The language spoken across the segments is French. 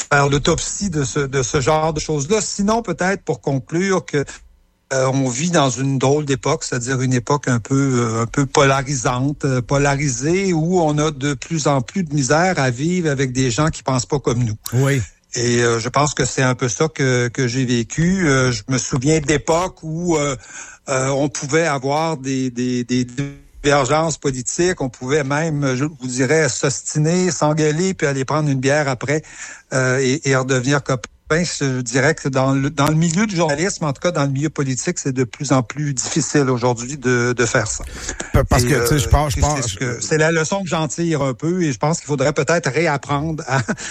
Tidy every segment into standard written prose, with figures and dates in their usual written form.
faire l'autopsie de ce genre de choses-là. Sinon, peut-être pour conclure que on vit dans une drôle d'époque, c'est-à-dire une époque un peu polarisée, où on a de plus en plus de misère à vivre avec des gens qui pensent pas comme nous. Oui. Et je pense que c'est un peu ça que j'ai vécu. Je me souviens d'époques où on pouvait avoir des divergences politiques, on pouvait même, je vous dirais, s'ostiner, s'engueuler, puis aller prendre une bière après et redevenir copains. Je dirais que dans le milieu du journalisme, en tout cas dans le milieu politique, c'est de plus en plus difficile aujourd'hui de faire ça. Parce que, tu sais, je pense c'est la leçon que j'en tire un peu, et je pense qu'il faudrait peut-être réapprendre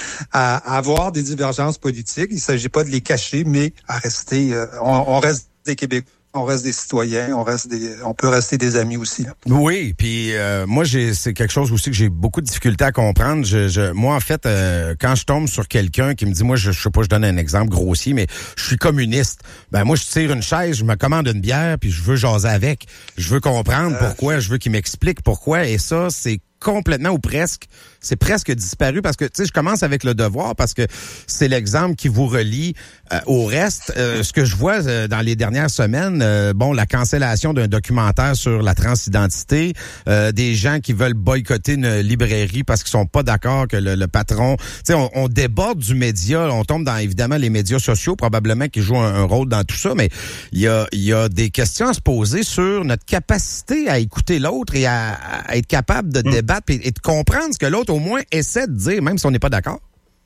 à avoir des divergences politiques. Il ne s'agit pas de les cacher, mais à rester, on reste des Québécois. On reste des citoyens, on peut rester des amis aussi. Là. Oui, puis moi c'est quelque chose aussi que j'ai beaucoup de difficulté à comprendre. Moi en fait, quand je tombe sur quelqu'un qui me dit, moi je sais pas, je donne un exemple grossier, mais je suis communiste. Ben moi je tire une chaise, je me commande une bière, puis je veux jaser avec. Je veux comprendre pourquoi, je veux qu'il m'explique pourquoi, et ça c'est complètement ou presque, c'est presque disparu parce que, tu sais, je commence avec Le Devoir parce que c'est l'exemple qui vous relie au reste. Ce que je vois dans les dernières semaines, la cancellation d'un documentaire sur la transidentité, des gens qui veulent boycotter une librairie parce qu'ils sont pas d'accord que le patron... Tu sais, on déborde du média, on tombe dans, évidemment, les médias sociaux, probablement qui jouent un rôle dans tout ça, mais il y a des questions à se poser sur notre capacité à écouter l'autre et à être capable de débattre et de comprendre ce que l'autre au moins essaie de dire, même si on n'est pas d'accord.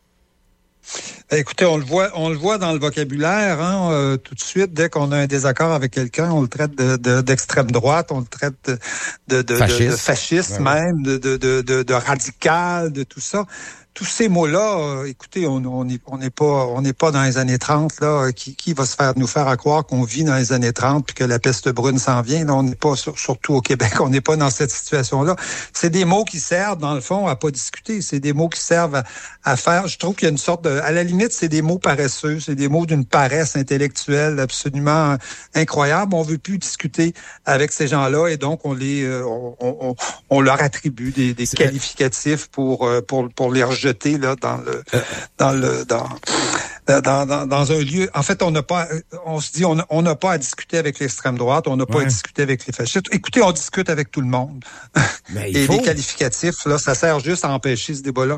Écoutez, on le voit dans le vocabulaire, tout de suite, dès qu'on a un désaccord avec quelqu'un, on le traite d'extrême droite, on le traite de fasciste même, de radical, de tout ça. Tous ces mots-là, écoutez, on n'est pas dans les années 30 là. Qui va nous faire croire qu'on vit dans les années 30 puis que la peste brune s'en vient? Là, on n'est pas surtout au Québec, on n'est pas dans cette situation-là. C'est des mots qui servent dans le fond à pas discuter. C'est des mots qui servent à faire. Je trouve qu'il y a une sorte à la limite, c'est des mots paresseux, c'est des mots d'une paresse intellectuelle absolument incroyable. On veut plus discuter avec ces gens-là et donc on leur attribue des qualificatifs pour les rejeter là dans un lieu. En fait, on se dit on n'a pas à discuter avec l'extrême droite, on n'a pas à discuter avec les fascistes. Écoutez, on discute avec tout le monde. Et les qualificatifs là, ça sert juste à empêcher ce débat-là.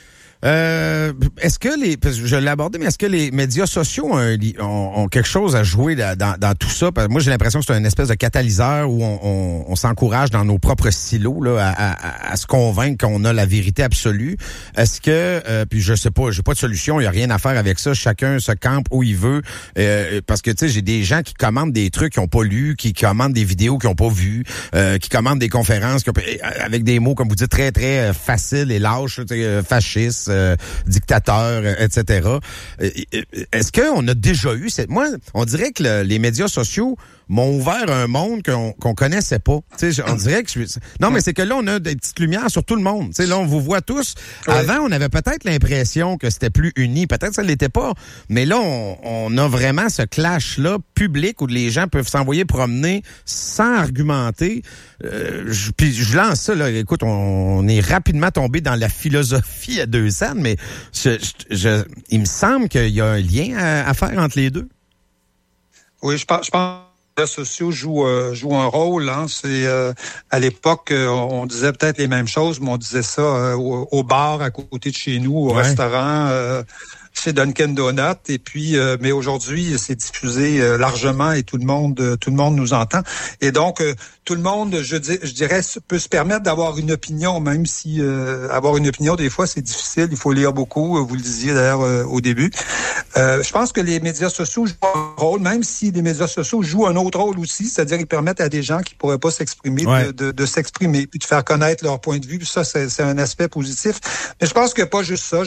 Est-ce que je l'ai abordé, mais est-ce que les médias sociaux ont quelque chose à jouer dans tout ça? Parce que moi, j'ai l'impression que c'est une espèce de catalyseur où on s'encourage dans nos propres silos là, à se convaincre qu'on a la vérité absolue. Est-ce que, puis je sais pas, j'ai pas de solution, il y a rien à faire avec ça. Chacun se campe où il veut. Parce que tu sais, j'ai des gens qui commandent des trucs qu'ils ont pas lus, qui commandent des vidéos qu'ils ont pas vues, qui commandent des conférences avec des mots, comme vous dites, très très faciles et lâches, fascistes. Dictateurs, etc. Est-ce qu'on a déjà eu moi, on dirait que les médias sociaux m'ont ouvert un monde qu'on connaissait pas. Tu sais, on dirait que non, mais c'est que là, on a des petites lumières sur tout le monde. Tu sais, là, on vous voit tous. Avant, on avait peut-être l'impression que c'était plus uni. Peut-être que ça ne l'était pas. Mais là, on a vraiment ce clash-là public où les gens peuvent s'envoyer promener sans argumenter. Puis je lance ça, là. Écoute, on est rapidement tombé dans la philosophie à deux scènes, mais il me semble qu'il y a un lien à faire entre les deux. Oui, je pense les médias sociaux jouent un rôle. C'est à l'époque, on disait peut-être les mêmes choses, mais on disait ça au bar à côté de chez nous, au restaurant, chez Dunkin' Donut. Et puis, mais aujourd'hui, c'est diffusé largement et tout le monde nous entend. Et donc, tout le monde, je dirais, peut se permettre d'avoir une opinion, même si avoir une opinion, des fois, c'est difficile. Il faut lire beaucoup. Vous le disiez d'ailleurs au début. Je pense que les médias sociaux jouent un rôle, même si les médias sociaux jouent un autre rôle aussi, c'est-à-dire ils permettent à des gens qui pourraient pas s'exprimer de s'exprimer, puis de faire connaître leur point de vue. Puis ça, c'est un aspect positif. Mais je pense que pas juste ça.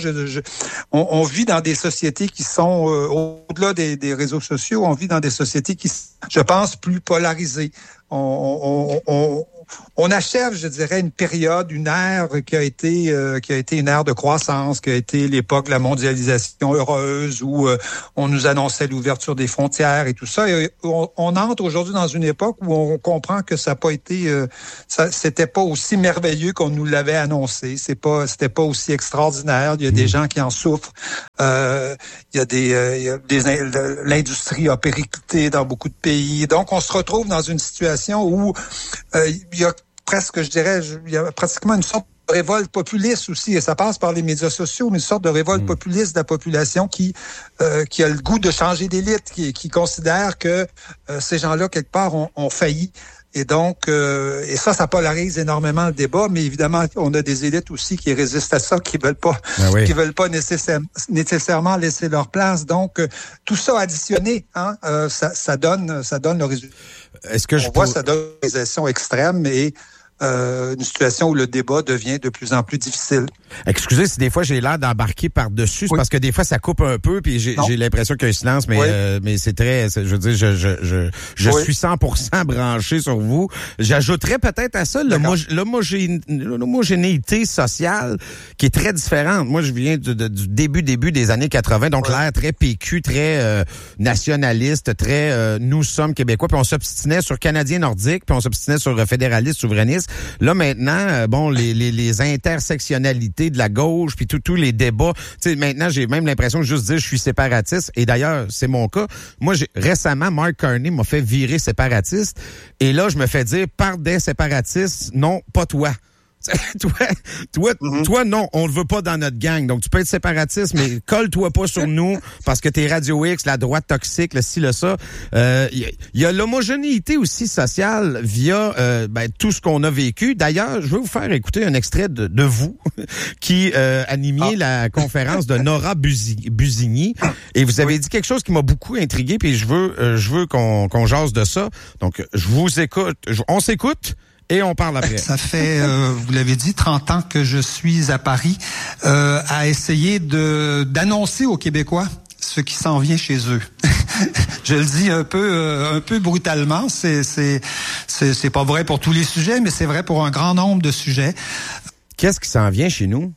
On vit dans des sociétés qui sont au-delà des réseaux sociaux. On vit dans des sociétés qui, je pense, plus polarisées. on achève, je dirais, une période, une ère qui a été une ère de croissance, qui a été l'époque de la mondialisation heureuse où on nous annonçait l'ouverture des frontières et tout ça. Et on entre aujourd'hui dans une époque où on comprend que ça n'a pas été, c'était pas aussi merveilleux qu'on nous l'avait annoncé. C'était pas aussi extraordinaire. Il y a des gens qui en souffrent. L'industrie a périclité dans beaucoup de pays. Donc, on se retrouve dans une situation où il y a presque, je dirais, il y a pratiquement une sorte de révolte populiste aussi, et ça passe par les médias sociaux, mais une sorte de révolte populiste de la population qui a le goût de changer d'élite, qui considère que ces gens-là, quelque part, ont failli. Et donc, et ça polarise énormément le débat, mais évidemment, on a des élites aussi qui résistent à ça, qui veulent pas nécessairement laisser leur place. Donc, tout ça additionné, ça donne le résultat. Ça donne une réalisation extrême et une situation où le débat devient de plus en plus difficile. Excusez si des fois j'ai l'air d'embarquer par-dessus, c'est parce que des fois ça coupe un peu, puis j'ai l'impression qu'il y a un silence, mais c'est très, je veux dire, je suis 100% branché sur vous. J'ajouterais peut-être à ça l'homogénéité sociale qui est très différente. Moi, je viens du début des années 80, donc l'ère très PQ, très nationaliste, très nous sommes Québécois, puis on s'obstinait sur Canadiens nordiques, puis on s'obstinait sur fédéralistes, souverainistes. Là, maintenant, les intersectionnalités de la gauche, puis tous les débats. Tu sais, maintenant, j'ai même l'impression de juste dire je suis séparatiste. Et d'ailleurs, c'est mon cas. Moi, récemment, Mark Carney m'a fait virer séparatiste. Et là, je me fais dire par des séparatistes, non, pas toi. Toi, non, on le veut pas dans notre gang. Donc, tu peux être séparatiste, mais colle-toi pas sur nous parce que t'es Radio X, la droite toxique, le ci, le ça. Il y a l'homogénéité aussi sociale via tout ce qu'on a vécu. D'ailleurs, je vais vous faire écouter un extrait de vous qui animiez la conférence de Nora Busigny. Et vous avez dit quelque chose qui m'a beaucoup intrigué, puis je veux qu'on jase de ça. Donc, je vous écoute. On s'écoute. Et on parle après. Ça fait, vous l'avez dit, 30 ans que je suis à Paris à essayer d'annoncer aux Québécois ce qui s'en vient chez eux. Je le dis un peu brutalement. C'est pas vrai pour tous les sujets, mais c'est vrai pour un grand nombre de sujets. Qu'est-ce qui s'en vient chez nous?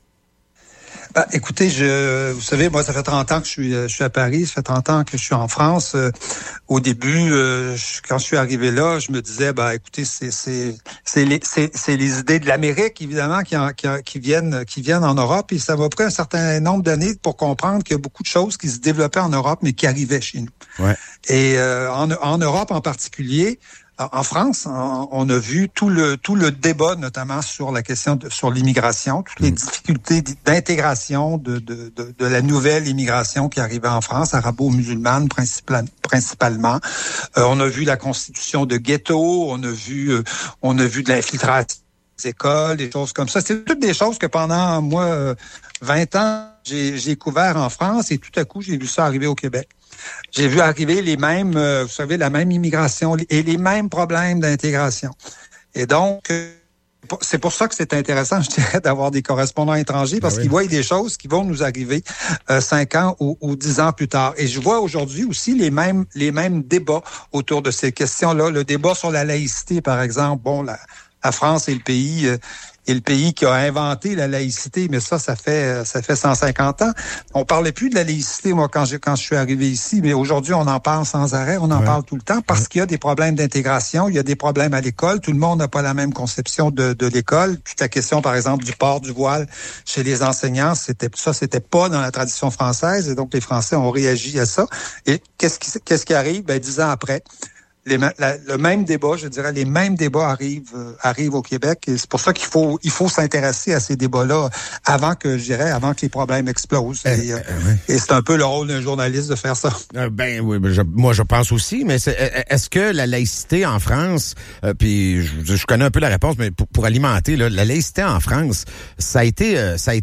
Écoutez, vous savez, moi, ça fait 30 ans que je suis à Paris, ça fait 30 ans que je suis en France. Au début, quand je suis arrivé là, je me disais, écoutez, c'est les idées de l'Amérique, évidemment, qui viennent en Europe, et ça m'a pris un certain nombre d'années pour comprendre qu'il y a beaucoup de choses qui se développaient en Europe, mais qui arrivaient chez nous. Ouais. Et en Europe en particulier, en France, on a vu tout le débat, notamment sur la question sur l'immigration, toutes les difficultés d'intégration de la nouvelle immigration qui arrivait en France, arabo-musulmane principalement. On a vu la constitution de ghettos, on a vu de l'infiltration des écoles, des choses comme ça. C'est toutes des choses que pendant, moi, 20 ans, j'ai couvert en France, et tout à coup, j'ai vu ça arriver au Québec. J'ai vu arriver les mêmes, vous savez, la même immigration et les mêmes problèmes d'intégration. Et donc, c'est pour ça que c'est intéressant, je dirais, d'avoir des correspondants étrangers, parce qu'ils voient des choses qui vont nous arriver 5 ans ou 10 ans plus tard. Et je vois aujourd'hui aussi les mêmes débats autour de ces questions-là. Le débat sur la laïcité, par exemple. Bon, la France est le pays qui a inventé la laïcité, mais ça fait 150 ans. On parlait plus de la laïcité, moi, quand je suis arrivé ici, mais aujourd'hui, on en parle sans arrêt, on en parle tout le temps, parce qu'il y a des problèmes d'intégration, il y a des problèmes à l'école, tout le monde n'a pas la même conception de l'école. Puis la question, par exemple, du port du voile chez les enseignants, c'était pas dans la tradition française, et donc les Français ont réagi à ça. Et qu'est-ce qui arrive? 10 ans après, le même débat, je dirais, les mêmes débats arrivent au Québec, et c'est pour ça qu'il faut s'intéresser à ces débats-là avant que les problèmes explosent. Et c'est un peu le rôle d'un journaliste de faire ça. Moi je pense aussi, mais est-ce que la laïcité en France, puis je connais un peu la réponse, mais pour alimenter la laïcité en France, ça a été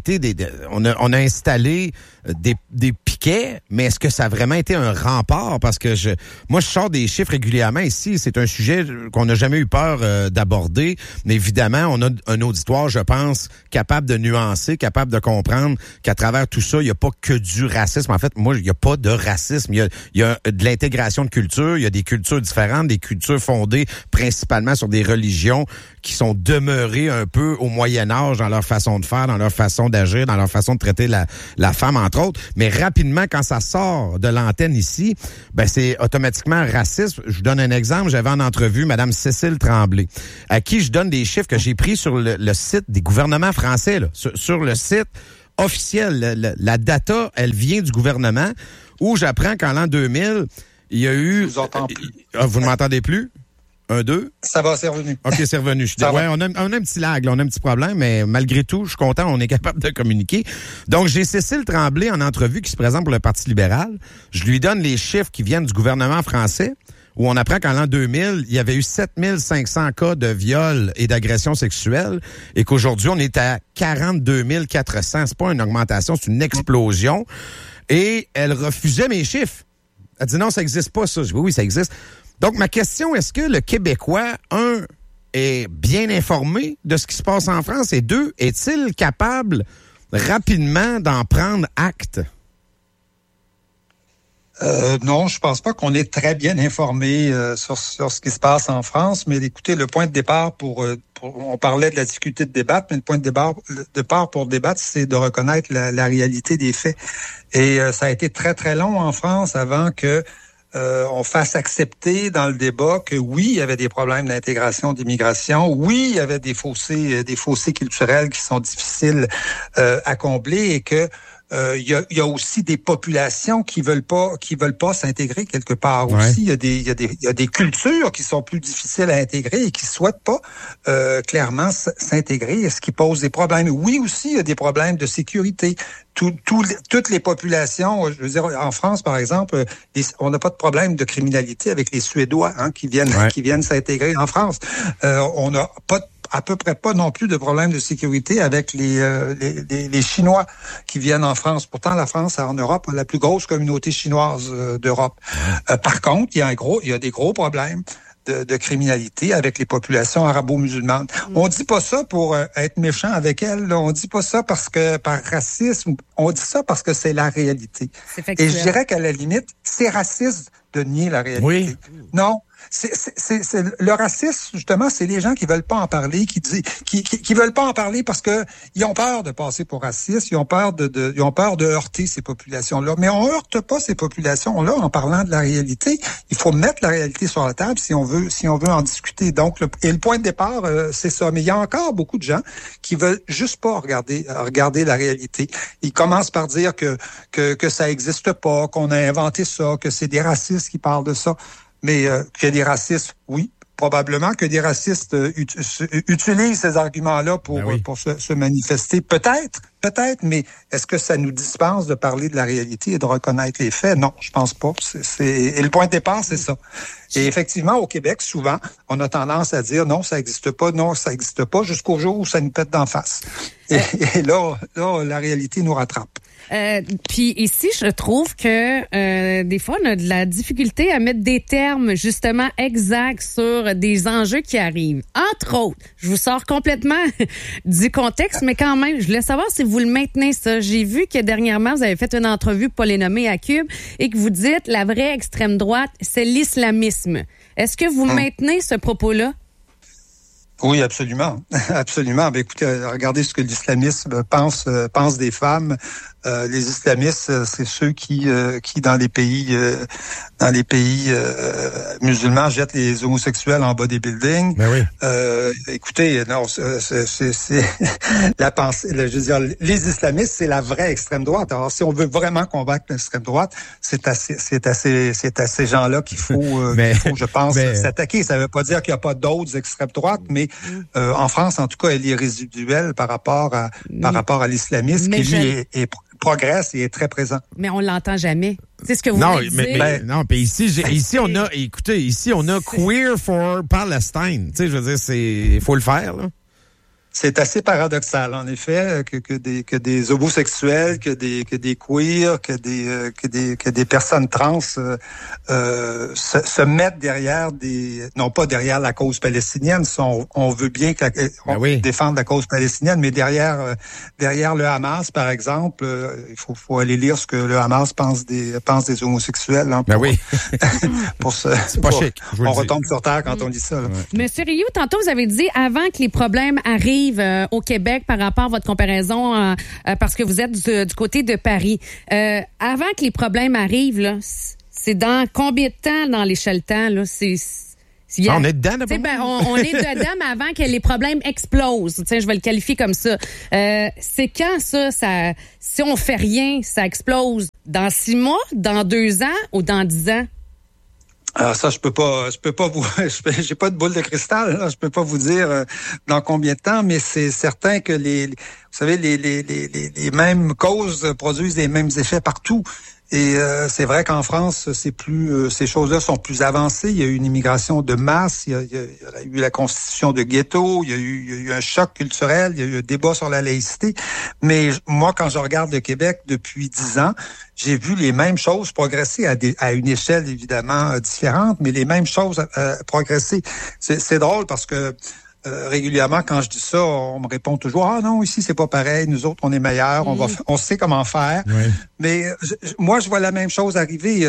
on a installé des piquets, mais est-ce que ça a vraiment été un rempart? Parce que moi je sors des chiffres régulièrement. gouvernement ici. C'est un sujet qu'on n'a jamais eu peur d'aborder. Mais évidemment, on a un auditoire, je pense, capable de nuancer, capable de comprendre qu'à travers tout ça, il n'y a pas que du racisme. En fait, moi, il n'y a pas de racisme. Il y a de l'intégration de cultures. Il y a des cultures différentes, des cultures fondées principalement sur des religions qui sont demeurées un peu au Moyen-Âge dans leur façon de faire, dans leur façon d'agir, dans leur façon de traiter la femme, entre autres. Mais rapidement, quand ça sort de l'antenne ici, ben c'est automatiquement raciste. Je vous donne un exemple. J'avais en entrevue Mme Cécile Tremblay, à qui je donne des chiffres que j'ai pris sur le site des gouvernements français, là, sur le site officiel. La data, elle vient du gouvernement, où j'apprends qu'en l'an 2000, il y a eu... Je vous entends plus. Vous ne m'entendez plus? 1, 2? Ça va, c'est revenu. OK, c'est revenu. Ouais, on a un petit lag, là, on a un petit problème, mais malgré tout, je suis content, on est capable de communiquer. Donc, j'ai Cécile Tremblay en entrevue qui se présente pour le Parti libéral. Je lui donne les chiffres qui viennent du gouvernement français, où on apprend qu'en l'an 2000, il y avait eu 7500 cas de viol et d'agression sexuelle, et qu'aujourd'hui, on est à 42 400. C'est pas une augmentation, c'est une explosion. Et elle refusait mes chiffres. Elle dit non, ça existe pas, ça. Je dis oui, ça existe. Donc, ma question, est-ce que le Québécois, est bien informé de ce qui se passe en France, et 2, est-il capable rapidement d'en prendre acte? Non, je pense pas qu'on est très bien informé sur ce qui se passe en France, mais écoutez, le point de départ on parlait de la difficulté de débattre, mais le point de départ pour débattre, c'est de reconnaître la réalité des faits. Et ça a été très, très long en France avant que on fasse accepter dans le débat que oui, il y avait des problèmes d'intégration, d'immigration. Oui, il y avait des fossés culturels qui sont difficiles à combler, et que il y a aussi des populations qui veulent pas s'intégrer quelque part. Ouais. Aussi, il y a des cultures qui sont plus difficiles à intégrer et qui souhaitent pas clairement s'intégrer, ce qui pose des problèmes. Oui, aussi, il y a des problèmes de sécurité. Toutes les populations, je veux dire, en France, par exemple, on n'a pas de problème de criminalité avec les Suédois qui viennent s'intégrer en France. On n'a à peu près pas non plus de problème de sécurité avec les Chinois qui viennent en France. Pourtant, la France, en Europe, a la plus grosse communauté chinoise d'Europe. Par contre, il y a des gros problèmes de criminalité avec les populations arabo-musulmanes. On dit pas ça pour être méchant avec elles. Là. On dit pas ça parce que par racisme. On dit ça parce que c'est la réalité. Et je dirais qu'à la limite, c'est raciste de nier la réalité. Oui. Non. C'est le racisme, justement, c'est les gens qui veulent pas en parler, qui veulent pas en parler parce que ils ont peur de passer pour racistes, ils ont peur de heurter ces populations-là. Mais on heurte pas ces populations-là en parlant de la réalité. Il faut mettre la réalité sur la table si on veut en discuter. Donc, le point de départ, c'est ça. Mais il y a encore beaucoup de gens qui veulent juste pas regarder la réalité. Ils commencent par dire que ça existe pas, qu'on a inventé ça, que c'est des racistes qui parlent de ça. Mais qu'il y a des racistes, oui, probablement que des racistes utilisent ces arguments-là pour se manifester. Peut-être, mais est-ce que ça nous dispense de parler de la réalité et de reconnaître les faits? Non, je pense pas. Et le point de départ, c'est ça. Et effectivement, au Québec, souvent, on a tendance à dire non, ça existe pas, jusqu'au jour où ça nous pète d'en face. Et là, la réalité nous rattrape. Puis ici, je trouve que des fois, on a de la difficulté à mettre des termes justement exacts sur des enjeux qui arrivent. Entre autres, je vous sors complètement du contexte, mais quand même, je voulais savoir si vous le maintenez, ça. J'ai vu que dernièrement, vous avez fait une entrevue, pas les nommer, à Cube, et que vous dites la vraie extrême droite, c'est l'islamisme. Est-ce que vous maintenez ce propos-là? Oui, absolument. Absolument. Ben, écoutez, regardez ce que l'islamisme pense des femmes. Les islamistes, c'est ceux qui dans les pays musulmans jettent les homosexuels en bas des buildings. Ben oui. Écoutez, non, c'est la pensée. Je veux dire, les islamistes, c'est la vraie extrême droite. Alors, si on veut vraiment combattre l'extrême droite, c'est à ces gens-là qu'il faut, je pense, s'attaquer. Ça veut pas dire qu'il n'y a pas d'autres extrêmes droites, mais en France, en tout cas, elle est résiduelle par rapport à l'islamisme, qui lui progresse et est très présent. Mais on l'entend jamais. C'est ce que vous voulez dire. Non, puis ici on a Queer for Palestine. Tu sais, je veux dire, il faut le faire, là. c'est assez paradoxal, en effet, que des homosexuels, que des queers, que des personnes trans se mettent derrière non pas derrière la cause palestinienne, on veut bien défendre la cause palestinienne, mais derrière le Hamas, par exemple, il faut aller lire ce que le Hamas pense des homosexuels. Hein, c'est pas chic. On retombe sur terre quand on dit ça. Là. Monsieur Rioux, tantôt vous avez dit avant que les problèmes arrivent au Québec par rapport à votre comparaison, parce que vous êtes du côté de Paris. Avant que les problèmes arrivent, là, c'est dans combien de temps dans l'échelle de temps? Là? On est dedans, on est dedans, mais avant que les problèmes explosent. Je vais le qualifier comme ça. C'est quand ça, si on fait rien, ça explose? Dans 6 mois, dans 2 ans ou dans 10 ans? Alors ça, je peux pas vous, j'ai pas de boule de cristal, là, je peux pas vous dire dans combien de temps, mais c'est certain que vous savez, les mêmes causes produisent les mêmes effets partout. Et c'est vrai qu'en France, ces choses-là sont plus avancées. Il y a eu une immigration de masse, il y a eu la constitution de ghetto, il y a eu un choc culturel, il y a eu un débat sur la laïcité. Mais moi, quand je regarde le Québec depuis 10 ans, j'ai vu les mêmes choses progresser à une échelle évidemment différente, mais les mêmes choses progresser. C'est drôle parce que régulièrement, quand je dis ça, on me répond toujours « Ah non, ici, c'est pas pareil, nous autres, on est meilleurs, on sait comment faire. Oui. » Mais moi, je vois la même chose arriver.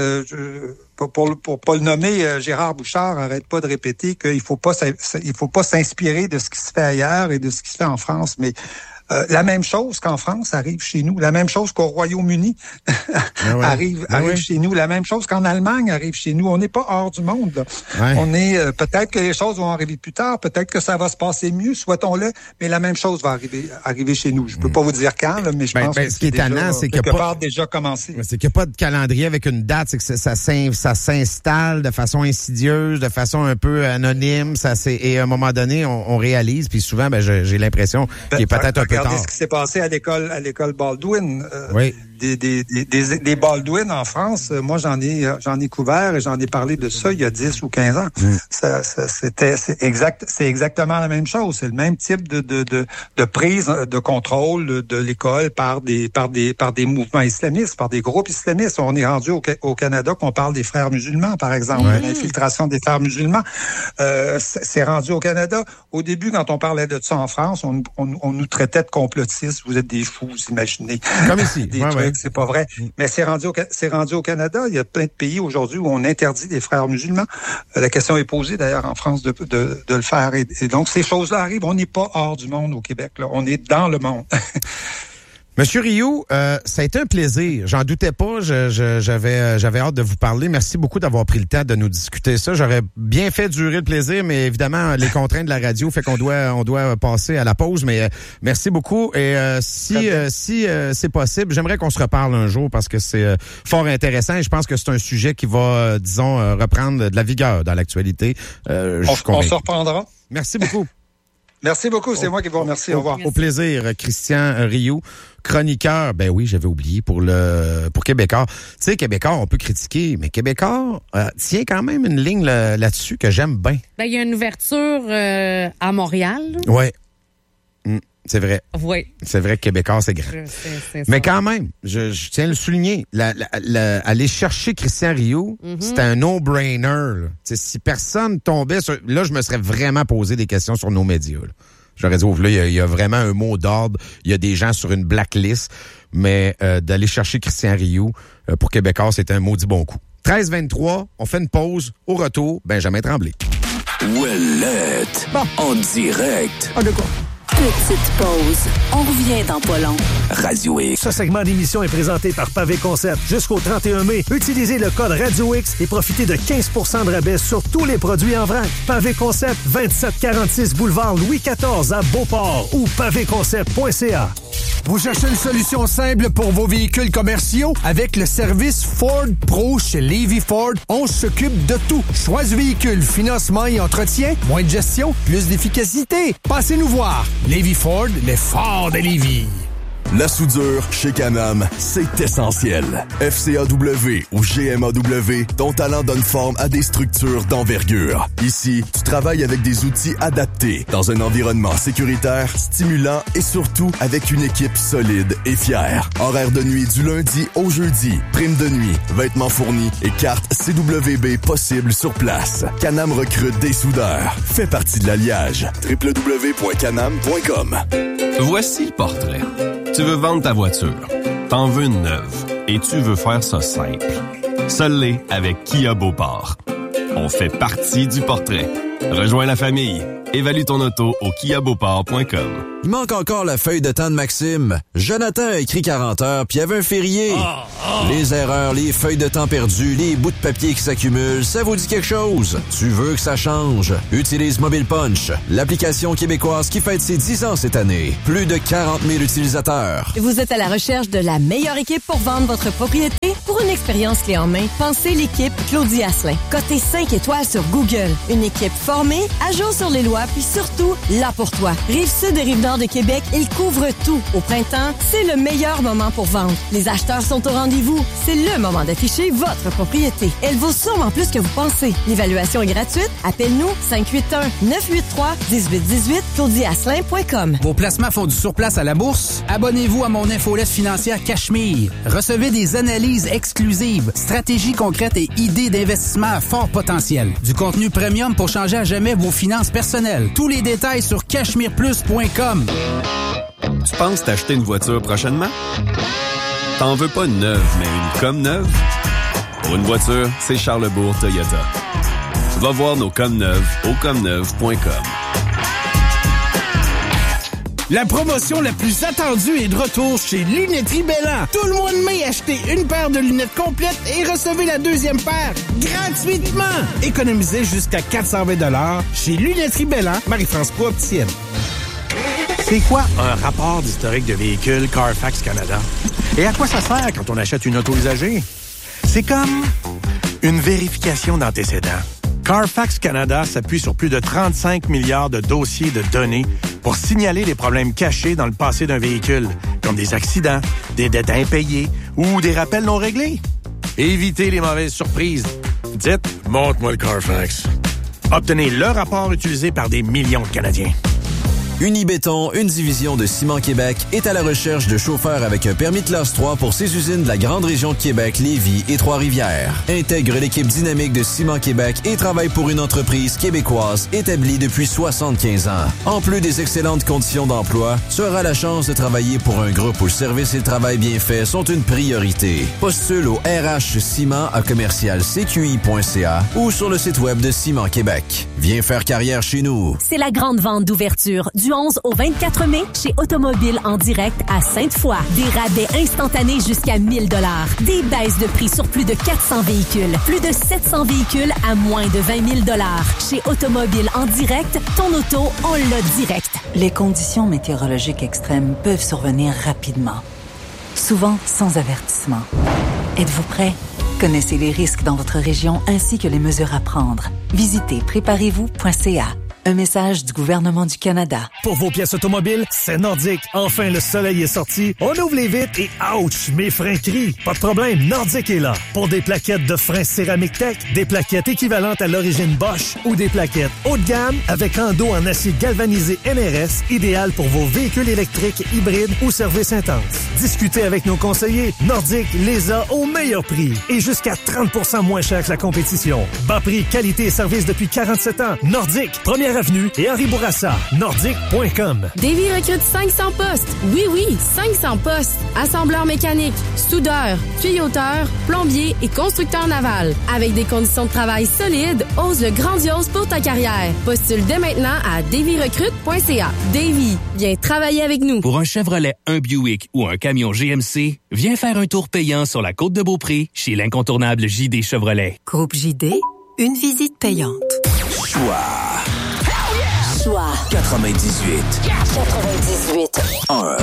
Pour pas le nommer, Gérard Bouchard arrête pas de répéter qu'il faut pas s'inspirer de ce qui se fait ailleurs et de ce qui se fait en France. Mais la même chose qu'en France arrive chez nous, la même chose qu'au Royaume-Uni arrive chez nous, la même chose qu'en Allemagne arrive chez nous. On n'est pas hors du monde. Là. Ouais. On est peut-être que les choses vont arriver plus tard, peut-être que ça va se passer mieux, souhaitons-le, mais la même chose va arriver chez nous. Je peux pas vous dire quand, là, mais je pense que ce qui est étonnant, c'est qu'il n'y a pas déjà commencé. C'est qu'il n'y a pas de calendrier avec une date, c'est que ça s'installe de façon insidieuse, de façon un peu anonyme, et à un moment donné, on réalise, puis souvent, j'ai l'impression qu'il est peut-être un peu regardez ce qui s'est passé à l'école Baldwin. Oui. Des Baldwin en France, moi j'en ai couvert et j'en ai parlé de ça il y a 10 ou 15 ans. C'est exactement la même chose. C'est le même type de prise de contrôle de l'école par des mouvements islamistes, par des groupes islamistes. On est rendu au Canada qu'on parle des frères musulmans, par exemple, l'infiltration des frères musulmans. C'est rendu au Canada. Au début, quand on parlait de ça en France, on nous traitait de complotistes. Vous êtes des fous, vous imaginez. Comme ici. C'est pas vrai. Mais c'est rendu au Canada. Il y a plein de pays aujourd'hui où on interdit les frères musulmans. La question est posée d'ailleurs en France de le faire. Et donc ces choses-là arrivent. On n'est pas hors du monde au Québec. Là. On est dans le monde. Monsieur Rioux, ça a été un plaisir. J'en doutais pas. J'avais hâte de vous parler. Merci beaucoup d'avoir pris le temps de nous discuter ça. J'aurais bien fait durer le plaisir, mais évidemment, les contraintes de la radio fait qu'on doit passer à la pause. Mais merci beaucoup. Et si c'est possible, j'aimerais qu'on se reparle un jour parce que c'est fort intéressant et je pense que c'est un sujet qui va, disons, reprendre de la vigueur dans l'actualité. On se reprendra. Merci beaucoup. Merci beaucoup, c'est moi qui vous remercie. Au revoir. Au plaisir, Christian Rioux, chroniqueur, ben oui, j'avais oublié, pour Québécois. Tu sais, Québécois, on peut critiquer, mais Québécois tient quand même une ligne là-dessus que j'aime bien. Ben, il y a une ouverture à Montréal. Oui. C'est vrai. Oui. C'est vrai que Québécois, c'est grand. Mais quand même, je tiens à le souligner, aller chercher Christian Rioux, c'était un no-brainer. Si personne tombait sur... Là, je me serais vraiment posé des questions sur nos médias. Là. J'aurais dit, là, il y a vraiment un mot d'ordre. Il y a des gens sur une blacklist. Mais d'aller chercher Christian Rioux, pour Québécois, c'était un maudit bon coup. 13h23, on fait une pause. Au retour, Benjamin Tremblay. Ouellette. Bon. En direct. Ah, de quoi? Petite pause. On revient dans pas long. Radio X. Ce segment d'émission est présenté par Pavé Concept. Jusqu'au 31 mai, utilisez le code Radio X et profitez de 15% de rabais sur tous les produits en vrac. Pavé Concept, 2746 boulevard Louis XIV à Beauport ou pavéconcept.ca. Vous cherchez une solution simple pour vos véhicules commerciaux? Avec le service Ford Pro chez Lévy Ford, on s'occupe de tout. Choix du véhicule, financement et entretien, moins de gestion, plus d'efficacité. Passez nous voir. Lévy Ford, les forts de Lévy. La soudure, chez Can-Am, c'est essentiel. FCAW ou GMAW, ton talent donne forme à des structures d'envergure. Ici, tu travailles avec des outils adaptés, dans un environnement sécuritaire, stimulant et surtout avec une équipe solide et fière. Horaire de nuit du lundi au jeudi, prime de nuit, vêtements fournis et carte CWB possible sur place. Can-Am recrute des soudeurs. Fais partie de l'alliage. www.canam.com. Voici le portrait. Tu veux vendre ta voiture. T'en veux une neuve. Et tu veux faire ça simple. Seul l'est avec Kia Beauport. On fait partie du portrait. Rejoins la famille. Évalue ton auto au kiabeauport.com. Il manque encore la feuille de temps de Maxime. Jonathan a écrit 40 heures, puis il y avait un férié. Les erreurs, les feuilles de temps perdues, les bouts de papier qui s'accumulent, ça vous dit quelque chose? Tu veux que ça change? Utilise Mobile Punch, l'application québécoise qui fête ses 10 ans cette année. Plus de 40 000 utilisateurs. Vous êtes à la recherche de la meilleure équipe pour vendre votre propriété? Pour une expérience clé en main, pensez l'équipe Claudie Asselin. Cotée 5 étoiles sur Google. Une équipe formée, à jour sur les lois, puis surtout, là pour toi. Rive-Sud et Rive-Nord de Québec, ils couvrent tout. Au printemps, c'est le meilleur moment pour vendre. Les acheteurs sont au rendez-vous. C'est le moment d'afficher votre propriété. Elle vaut sûrement plus que vous pensez. L'évaluation est gratuite. Appelle-nous 581-983-1818 claudieasselin.com. Vos placements font du surplace à la bourse? Abonnez-vous à mon infolette financière Cachemire. Recevez des analyses exclusives, stratégies concrètes et idées d'investissement à fort potentiel. Du contenu premium pour changer à jamais vos finances personnelles. Tous les détails sur cachemireplus.com. Tu penses t'acheter une voiture prochainement? T'en veux pas une neuve, mais une comme neuve? Pour une voiture, c'est Charlesbourg Toyota. Va voir nos comme neuves au comneuve.com. La promotion la plus attendue est de retour chez Lunetterie Belland. Tout le mois de mai, achetez une paire de lunettes complètes et recevez la deuxième paire gratuitement. Économisez jusqu'à 420 $ chez Lunetterie Belland, Marie-France Opticienne. C'est quoi un rapport d'historique de véhicule Carfax Canada? Et à quoi ça sert quand on achète une auto usagée? C'est comme une vérification d'antécédents. Carfax Canada s'appuie sur plus de 35 milliards de dossiers de données pour signaler les problèmes cachés dans le passé d'un véhicule, comme des accidents, des dettes impayées ou des rappels non réglés. Évitez les mauvaises surprises. Dites « Montre-moi le Carfax ». Obtenez le rapport utilisé par des millions de Canadiens. Unibéton, une division de Ciment Québec, est à la recherche de chauffeurs avec un permis de classe 3 pour ses usines de la grande région de Québec, Lévis et Trois-Rivières. Intègre l'équipe dynamique de Ciment Québec et travaille pour une entreprise québécoise établie depuis 75 ans. En plus des excellentes conditions d'emploi, tu auras la chance de travailler pour un groupe où le service et le travail bien fait sont une priorité. Postule au rhciment@commercialcqi.ca ou sur le site web de Ciment Québec. Viens faire carrière chez nous. C'est la grande vente d'ouverture du 11 au 24 mai chez Automobile en direct à Sainte-Foy. Des rabais instantanés jusqu'à 1 000 $. Des baisses de prix sur plus de 400 véhicules. Plus de 700 véhicules à moins de 20 000 $. Chez Automobile en direct, ton auto, on l'a direct. Les conditions météorologiques extrêmes peuvent survenir rapidement, souvent sans avertissement. Êtes-vous prêt? Connaissez les risques dans votre région ainsi que les mesures à prendre. Visitez préparez-vous.ca. Un message du gouvernement du Canada. Pour vos pièces automobiles, c'est Nordique. Enfin, le soleil est sorti. On ouvre les vitres et ouch, mes freins crient. Pas de problème, Nordique est là. Pour des plaquettes de freins céramique tech, des plaquettes équivalentes à l'origine Bosch ou des plaquettes haut de gamme avec endos en acier galvanisé NRS, idéal pour vos véhicules électriques, hybrides ou services intenses. Discutez avec nos conseillers. Nordique les a au meilleur prix et jusqu'à 30% moins cher que la compétition. Bas prix, qualité et service depuis 47 ans. Nordique, première avenue et Henri Bourassa. Nordique.com. Davy recrute 500 postes. Oui, 500 postes. Assembleur mécanique, soudeur, tuyauteur, plombier et constructeur naval. Avec des conditions de travail solides, ose le grandiose pour ta carrière. Postule dès maintenant à davyrecrute.ca. Davy, viens travailler avec nous. Pour un Chevrolet, un Buick ou un camion GMC, viens faire un tour payant sur la côte de Beaupré chez l'incontournable JD Chevrolet. Groupe JD, une visite payante. Choix 98. 1.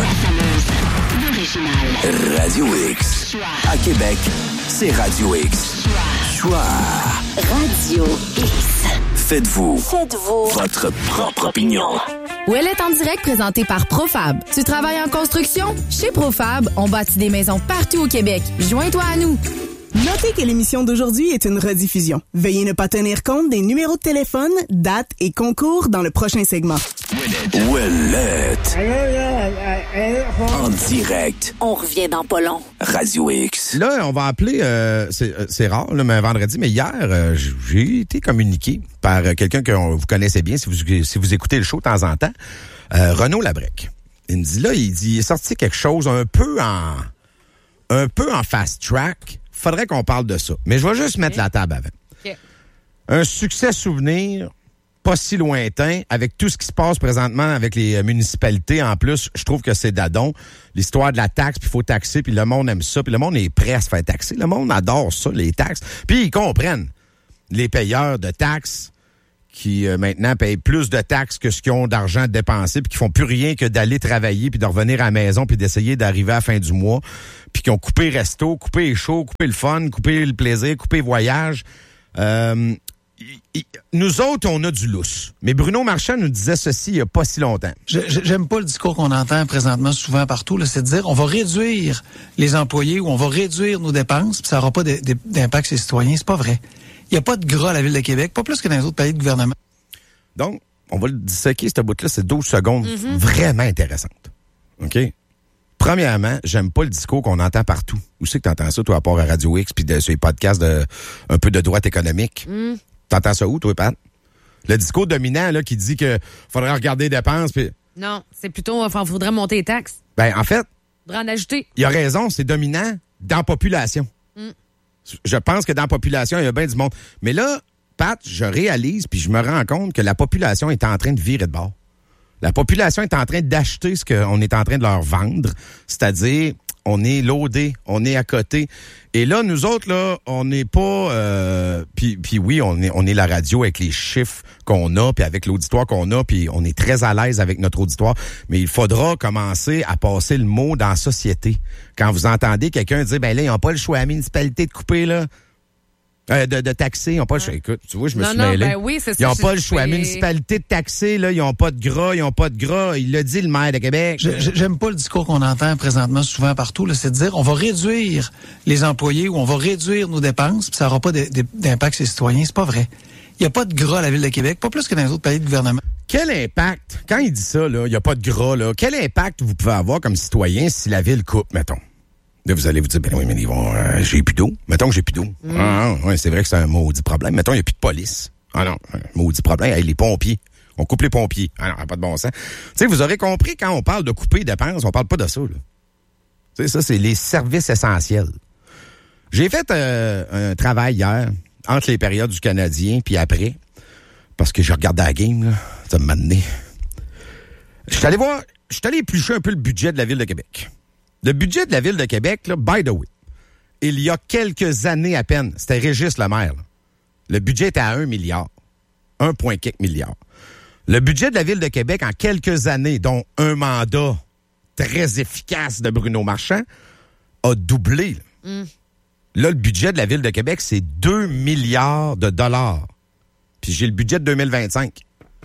Radio X. À Québec, c'est Radio X. Choix. Radio X. Faites-vous votre propre opinion. Où elle est en direct présentée par Profab. Tu travailles en construction? Chez Profab, on bâtit des maisons partout au Québec. Joins-toi à nous. Notez que l'émission d'aujourd'hui est une rediffusion. Veuillez ne pas tenir compte des numéros de téléphone, dates et concours dans le prochain segment. Ouellette. En direct. On revient dans pas long. Radio X. Là, on va appeler, c'est rare, là, mais vendredi, mais hier, j'ai été communiqué par quelqu'un que vous connaissez bien, si vous écoutez le show de temps en temps, Renaud Labrec. Il me dit, là, il est sorti quelque chose un peu en fast track. Faudrait qu'on parle de ça. Mais je vais juste mettre la table avant. Okay. Un succès souvenir, pas si lointain, avec tout ce qui se passe présentement avec les municipalités. En plus, je trouve que c'est dadon. L'histoire de la taxe, puis il faut taxer, puis le monde aime ça, puis le monde est prêt à se faire taxer. Le monde adore ça, les taxes. Puis ils comprennent les payeurs de taxes qui maintenant payent plus de taxes que ce qu'ils ont d'argent dépensé, puis qui font plus rien que d'aller travailler, puis de revenir à la maison, puis d'essayer d'arriver à la fin du mois, puis qui ont coupé resto, coupé les shows, coupé le fun, coupé le plaisir, coupé le voyage. Nous autres, on a du lousse. Mais Bruno Marchand nous disait ceci il n'y a pas si longtemps. J'aime pas le discours qu'on entend présentement souvent partout, là, c'est de dire on va réduire les employés ou on va réduire nos dépenses, puis ça n'aura pas d'impact sur les citoyens. C'est pas vrai. Il n'y a pas de gras à la Ville de Québec, pas plus que dans les autres pays de gouvernement. Donc, on va le disséquer, cette bout-là, c'est 12 secondes vraiment intéressantes. OK? Premièrement, j'aime pas le discours qu'on entend partout. Où c'est que t'entends ça, toi, à part à Radio X, puis sur les podcasts un peu de droite économique? T'entends ça où, toi, Pat? Le discours dominant, là, qui dit que faudrait regarder les dépenses, puis... Non, c'est plutôt, faudrait monter les taxes. Ben, en fait... Faudrait en ajouter. Il a raison, c'est dominant dans la population. Je pense que dans la population, il y a bien du monde. Mais là, Pat, je réalise, puis je me rends compte que la population est en train de virer de bord. La population est en train d'acheter ce qu'on est en train de leur vendre, c'est-à-dire on est loadé, on est à côté. Et là, nous autres, là, on n'est pas... Puis oui, on est la radio avec les chiffres qu'on a, puis avec l'auditoire qu'on a, puis on est très à l'aise avec notre auditoire. Mais il faudra commencer à passer le mot dans la société. Quand vous entendez quelqu'un dire, ben là, ils n'ont pas le choix à la municipalité de couper, là. De taxer, ils n'ont pas le choix. Écoute, tu vois, je me suis mêlé. Ben oui, c'est ça. Ils n'ont pas le choix. La municipalité de taxer, là, ils n'ont pas de gras, Il l'a dit, le maire de Québec. J'aime pas le discours qu'on entend présentement souvent partout, là, c'est de dire on va réduire les employés ou on va réduire nos dépenses, puis ça n'aura pas d'impact sur les citoyens. C'est pas vrai. Il n'y a pas de gras à la Ville de Québec, pas plus que dans les autres pays de gouvernement. Quel impact, quand il dit ça, là, il n'y a pas de gras, là, quel impact vous pouvez avoir comme citoyen si la Ville coupe, mettons? Là, vous allez vous dire, ben oui, mais ils vont, j'ai plus d'eau. Mettons que j'ai plus d'eau. Ouais, c'est vrai que c'est un maudit problème. Mettons, il n'y a plus de police. Ah non, un maudit problème. Hey, les pompiers. On coupe les pompiers. Ah non, pas de bon sens. Tu sais, vous aurez compris, quand on parle de couper les dépenses, on parle pas de ça, là. Tu sais, ça, c'est les services essentiels. J'ai fait un travail hier, entre les périodes du Canadien, puis après, parce que j'ai regardé la game, là. Ça m'a donné. Je suis allé éplucher un peu le budget de la Ville de Québec. Le budget de la Ville de Québec, là, by the way, il y a quelques années à peine, c'était Régis Lemaire, là. Le budget était à 1 milliard. 1,4 milliard. Le budget de la Ville de Québec, en quelques années, dont un mandat très efficace de Bruno Marchand, a doublé. Là, le budget de la Ville de Québec, c'est 2 milliards de dollars. Puis j'ai le budget de 2025.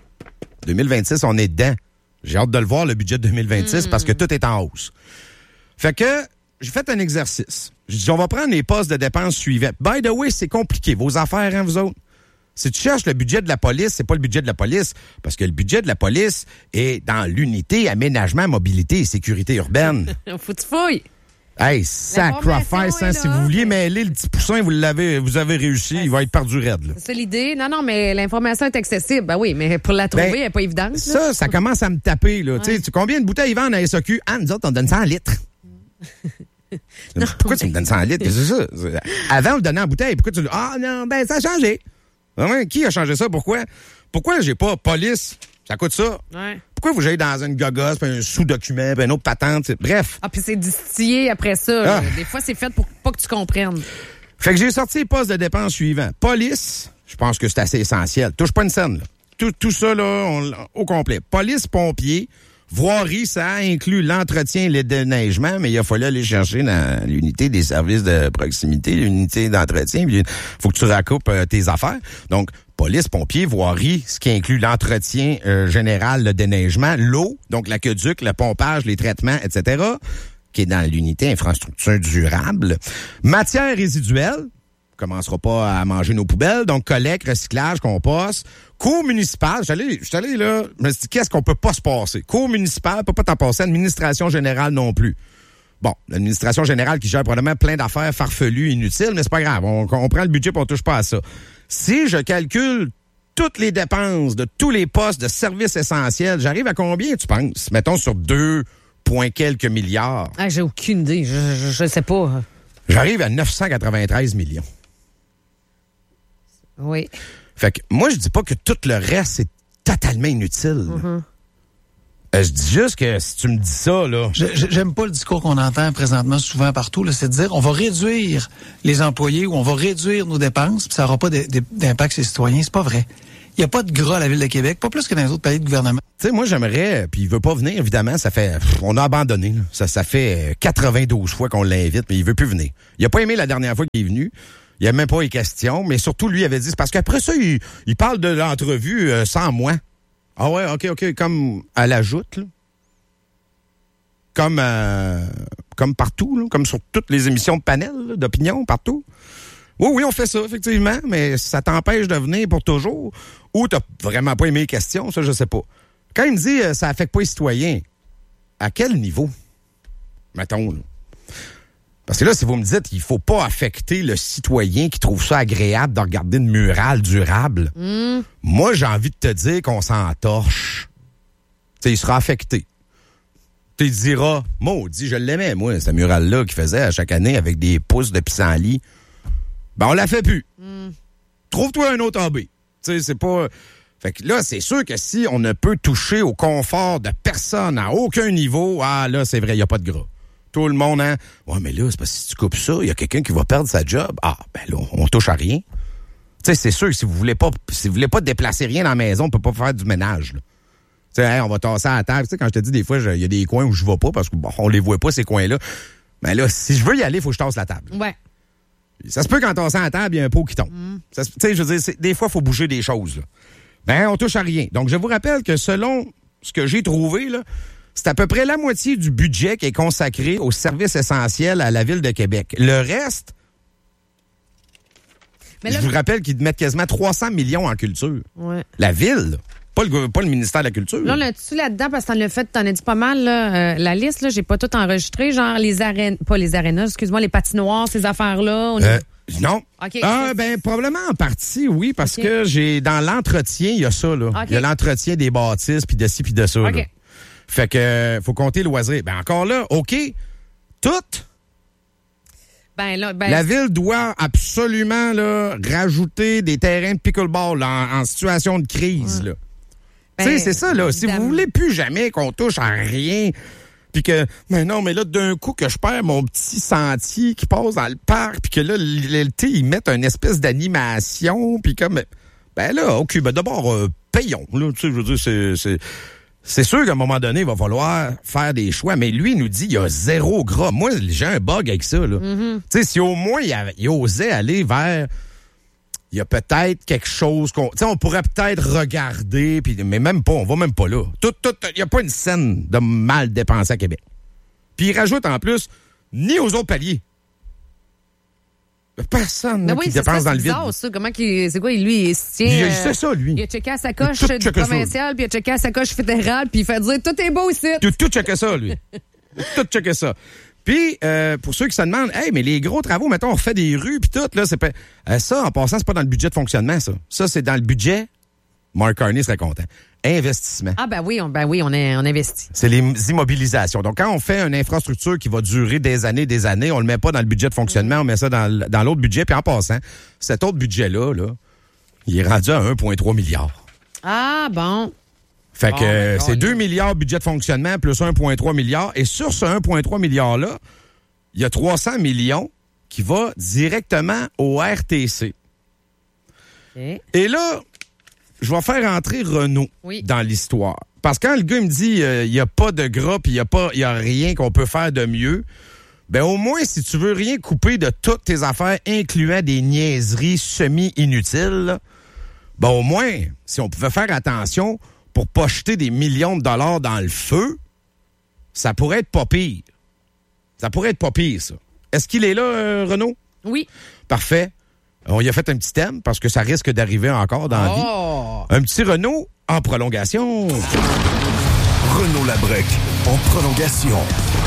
2026, on est dedans. J'ai hâte de le voir, le budget de 2026, parce que tout est en hausse. Fait que, j'ai fait un exercice. J'ai dit, on va prendre les postes de dépenses suivants. By the way, c'est compliqué, vos affaires, hein, vous autres? Si tu cherches le budget de la police, c'est pas le budget de la police, parce que le budget de la police est dans l'unité aménagement, mobilité et sécurité urbaine. Faut que tu fouilles. Hey, sacrifice, hein, si vous vouliez mêler le petit poussin, vous avez réussi, il va être perdu raide, là. C'est l'idée. Non, mais l'information est accessible. Ben oui, mais pour la trouver, elle n'est pas évidente. Ça commence à me taper, là. Ouais. Tu sais, combien de bouteilles ils vendent à SAQ? Ah, nous autres, on donne 100 litres. Pourquoi tu me donnes 100 litres? C'est ça. Avant, on le donnait en bouteille. Pourquoi tu dis, ah non, ben ça a changé. Ouais, qui a changé ça? Pourquoi? Pourquoi j'ai pas police? Ça coûte ça. Ouais. Pourquoi vous allez dans une gogosse, puis un sous-document, puis une autre patente? Bref. Ah, puis c'est distillé après ça. Des fois, c'est fait pour pas que tu comprennes. Fait que j'ai sorti les postes de dépenses suivants. Police, je pense que c'est assez essentiel. Touche pas une scène, là. Tout ça, là, au complet. Police, pompiers, voirie, ça inclut l'entretien et le déneigement, mais il a fallu aller chercher dans l'unité des services de proximité, l'unité d'entretien. Il faut que tu recoupes tes affaires. Donc, Police, pompiers, voirie, ce qui inclut l'entretien général, le déneigement, l'eau, donc l'aqueduc, le pompage, les traitements, etc., qui est dans l'unité infrastructure durable. Matières résiduelles, on commencera pas à manger nos poubelles, donc collecte, recyclage, compost. Cours municipal, je suis allé là, je me suis dit, qu'est-ce qu'on peut pas se passer? Cours municipal, peut pas t'en passer, administration générale non plus. Bon, l'administration générale qui gère probablement plein d'affaires farfelues, inutiles, mais c'est pas grave, on prend le budget et on touche pas à ça. Si je calcule toutes les dépenses de tous les postes de services essentiels, j'arrive à combien, tu penses? Mettons sur 2 point quelques milliards. Ah, j'ai aucune idée, je sais pas. J'arrive à 993 millions. Oui. Fait que moi, je dis pas que tout le reste, c'est totalement inutile. Mm-hmm. Je dis juste que si tu me dis ça, là... J'aime pas le discours qu'on entend présentement souvent partout, là, c'est de dire on va réduire les employés ou on va réduire nos dépenses, puis ça n'aura pas d'impact sur les citoyens. C'est pas vrai. Il n'y a pas de gras à la Ville de Québec, pas plus que dans les autres pays de gouvernement. Tu sais, moi, j'aimerais, puis il veut pas venir, évidemment, ça fait... On a abandonné, là. Ça fait 92 fois qu'on l'invite, mais il veut plus venir. Il a pas aimé la dernière fois qu'il est venu. Il n'y a même pas les questions, mais surtout, lui avait dit, c'est parce qu'après ça, il parle de l'entrevue sans moi. Ah ouais, OK, comme à la joute, là. Comme partout, là, comme sur toutes les émissions de panel, là, d'opinion, partout. Oui, on fait ça, effectivement, mais ça t'empêche de venir pour toujours. Ou t'as vraiment pas aimé les questions, ça, je sais pas. Quand il me dit ça affecte pas les citoyens, à quel niveau? Mettons, là. Parce que là, si vous me dites qu'il faut pas affecter le citoyen qui trouve ça agréable de regarder une murale durable, moi, j'ai envie de te dire qu'on s'en torche. Tu sais, il sera affecté. Tu te diras, maudit, je l'aimais, moi, cette murale-là qu'il faisait à chaque année avec des pouces de pissenlit. Ben, on la fait plus. Trouve-toi un autre AB. Tu sais, c'est pas... Fait que là, c'est sûr que si on ne peut toucher au confort de personne à aucun niveau, ah là, c'est vrai, il n'y a pas de gras. Tout le monde, hein? Ouais, mais là, c'est parce que si tu coupes ça, il y a quelqu'un qui va perdre sa job. Ah, ben là, on touche à rien. Tu sais, c'est sûr que si vous voulez pas déplacer rien dans la maison, on peut pas faire du ménage, là. Tu sais, hey, on va tasser à la table. Tu sais, quand je te dis, des fois, il y a des coins où je vais pas parce que bon, on les voit pas, ces coins-là. Mais là, si je veux y aller, il faut que je tasse la table. Ouais. Ça se peut qu'en tassant la table, il y a un pot qui tombe. Tu sais, je veux dire, des fois, il faut bouger des choses, là. Ben, on touche à rien. Donc, je vous rappelle que selon ce que j'ai trouvé, là, c'est à peu près la moitié du budget qui est consacré aux services essentiels à la Ville de Québec. Le reste, mais là, je vous rappelle qu'ils mettent quasiment 300 millions en culture. Ouais. La Ville, pas le ministère de la Culture. Là, on a-tu là-dedans, parce que t'en as dit pas mal, là, la liste, là, j'ai pas tout enregistré, genre les arènes, pas les arénas, excuse-moi, les patinoires, ces affaires-là. Non. Okay. Ben, probablement en partie, oui, parce que j'ai, dans l'entretien, il y a ça, là. Okay. Il y a l'entretien des bâtisses, puis de ci, puis de ça, là. Fait que, faut compter le loisir. Ben, encore là, OK, tout. La Ville doit absolument, là, rajouter des terrains de pickleball là, en situation de crise, là. Tu sais, c'est ça, là. Évidemment. Si vous voulez plus jamais qu'on touche à rien, puis que, mais non, mais là, d'un coup, que je perds mon petit sentier qui passe dans le parc, puis que là, ils mettent une espèce d'animation, puis comme, ben là, OK, ben d'abord, payons, là. Tu sais, je veux dire, c'est sûr qu'à un moment donné, il va falloir faire des choix, mais lui, il nous dit, il y a zéro gras. Moi, j'ai un bug avec ça, là. Tu sais, si au moins, il osait aller vers... Il y a peut-être quelque chose qu'on... Tu sais, on pourrait peut-être regarder, mais même pas, on va même pas là. Il n'y a pas une scène de mal dépensé à Québec. Puis il rajoute en plus, ni aux autres paliers. Personne qui dépense dans le vide. Ça. Comment c'est quoi, lui, il se tient... C'est ça, lui. Il a checké à sa coche provinciale, puis il a checké à sa coche fédérale, puis il fait dire, tout est beau ici. Tout checké ça, lui. Tout checké ça. Puis, pour ceux qui se demandent, hey, mais les gros travaux, mettons, on refait des rues, puis tout, là, c'est pas... ça, en passant, c'est pas dans le budget de fonctionnement, ça. Ça, c'est dans le budget. Mark Carney serait content. Investissement. Ah, ben oui, on investit. C'est les immobilisations. Donc, quand on fait une infrastructure qui va durer des années, on le met pas dans le budget de fonctionnement, on met ça dans l'autre budget. Puis en passant, cet autre budget-là, là, il est rendu à 1,3 milliard. Ah, bon. Fait que c'est 2 milliards budget de fonctionnement plus 1,3 milliard. Et sur ce 1,3 milliard-là, il y a 300 millions qui va directement au RTC. Okay. Et là, je vais faire entrer Renault dans l'histoire. Parce que quand le gars me dit il n'y a pas de gras puis il y a rien qu'on peut faire de mieux, ben au moins, si tu veux rien couper de toutes tes affaires, incluant des niaiseries semi-inutiles, au moins, si on pouvait faire attention pour pas jeter des millions de dollars dans le feu, ça pourrait être pas pire. Ça pourrait être pas pire, ça. Est-ce qu'il est là, Renaud? Oui. Parfait. On y a fait un petit thème parce que ça risque d'arriver encore dans la vie. Un petit Renaud en prolongation. Renaud Labrec en prolongation.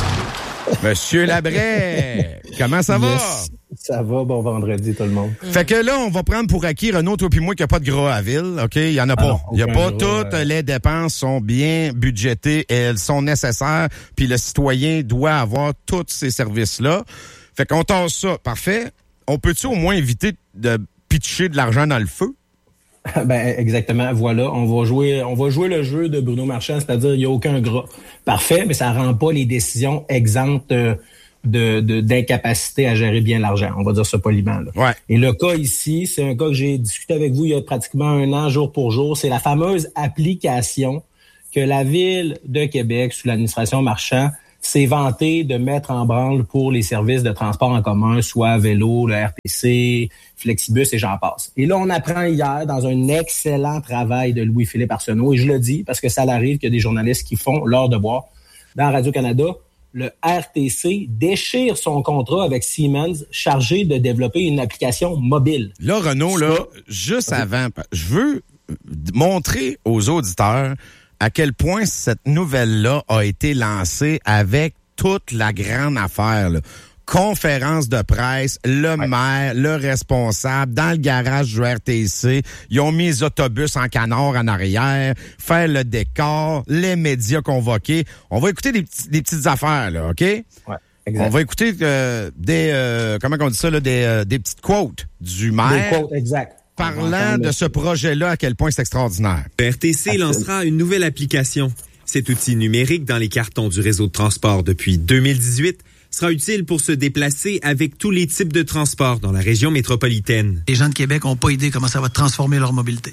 Monsieur Labret, comment ça va? Yes, ça va, bon vendredi tout le monde. Fait que là, on va prendre pour acquis, Renaud, toi puis moi, qu'il n'y a pas de gras à ville, OK? Il n'y en a pas. Il n'y a pas. Toutes les dépenses sont bien budgétées et elles sont nécessaires, puis le citoyen doit avoir tous ces services-là. Fait qu'on tasse ça. Parfait. On peut-tu au moins éviter de pitcher de l'argent dans le feu? Ben exactement, voilà. On va jouer le jeu de Bruno Marchand, c'est-à-dire il n'y a aucun gras. Parfait, mais ça rend pas les décisions exemptes d'incapacité à gérer bien l'argent. On va dire ça poliment. Là. Ouais. Et le cas ici, c'est un cas que j'ai discuté avec vous il y a pratiquement 1 an, jour pour jour. C'est la fameuse application que la Ville de Québec, sous l'administration Marchand, s'est vanté de mettre en branle pour les services de transport en commun, soit vélo, le RTC, Flexibus et j'en passe. Et là, on apprend hier, dans un excellent travail de Louis-Philippe Arsenault, et je le dis parce que ça arrive qu'il y a des journalistes qui font leur devoir, dans Radio-Canada, le RTC déchire son contrat avec Siemens chargé de développer une application mobile. Là, Renaud, juste avant, je veux montrer aux auditeurs à quel point cette nouvelle-là a été lancée avec toute la grande affaire, là. Conférence de presse, le maire, le responsable, dans le garage du RTC, ils ont mis les autobus en canard en arrière, faire le décor, les médias convoqués. On va écouter des petites affaires, là, OK? Ouais, exact. On va écouter comment on dit ça, là, des petites quotes du maire. Des quotes, exact. Parlant de ce projet-là, à quel point c'est extraordinaire. Le RTC lancera une nouvelle application. Cet outil numérique dans les cartons du réseau de transport depuis 2018 sera utile pour se déplacer avec tous les types de transports dans la région métropolitaine. Les gens de Québec n'ont pas idée comment ça va transformer leur mobilité.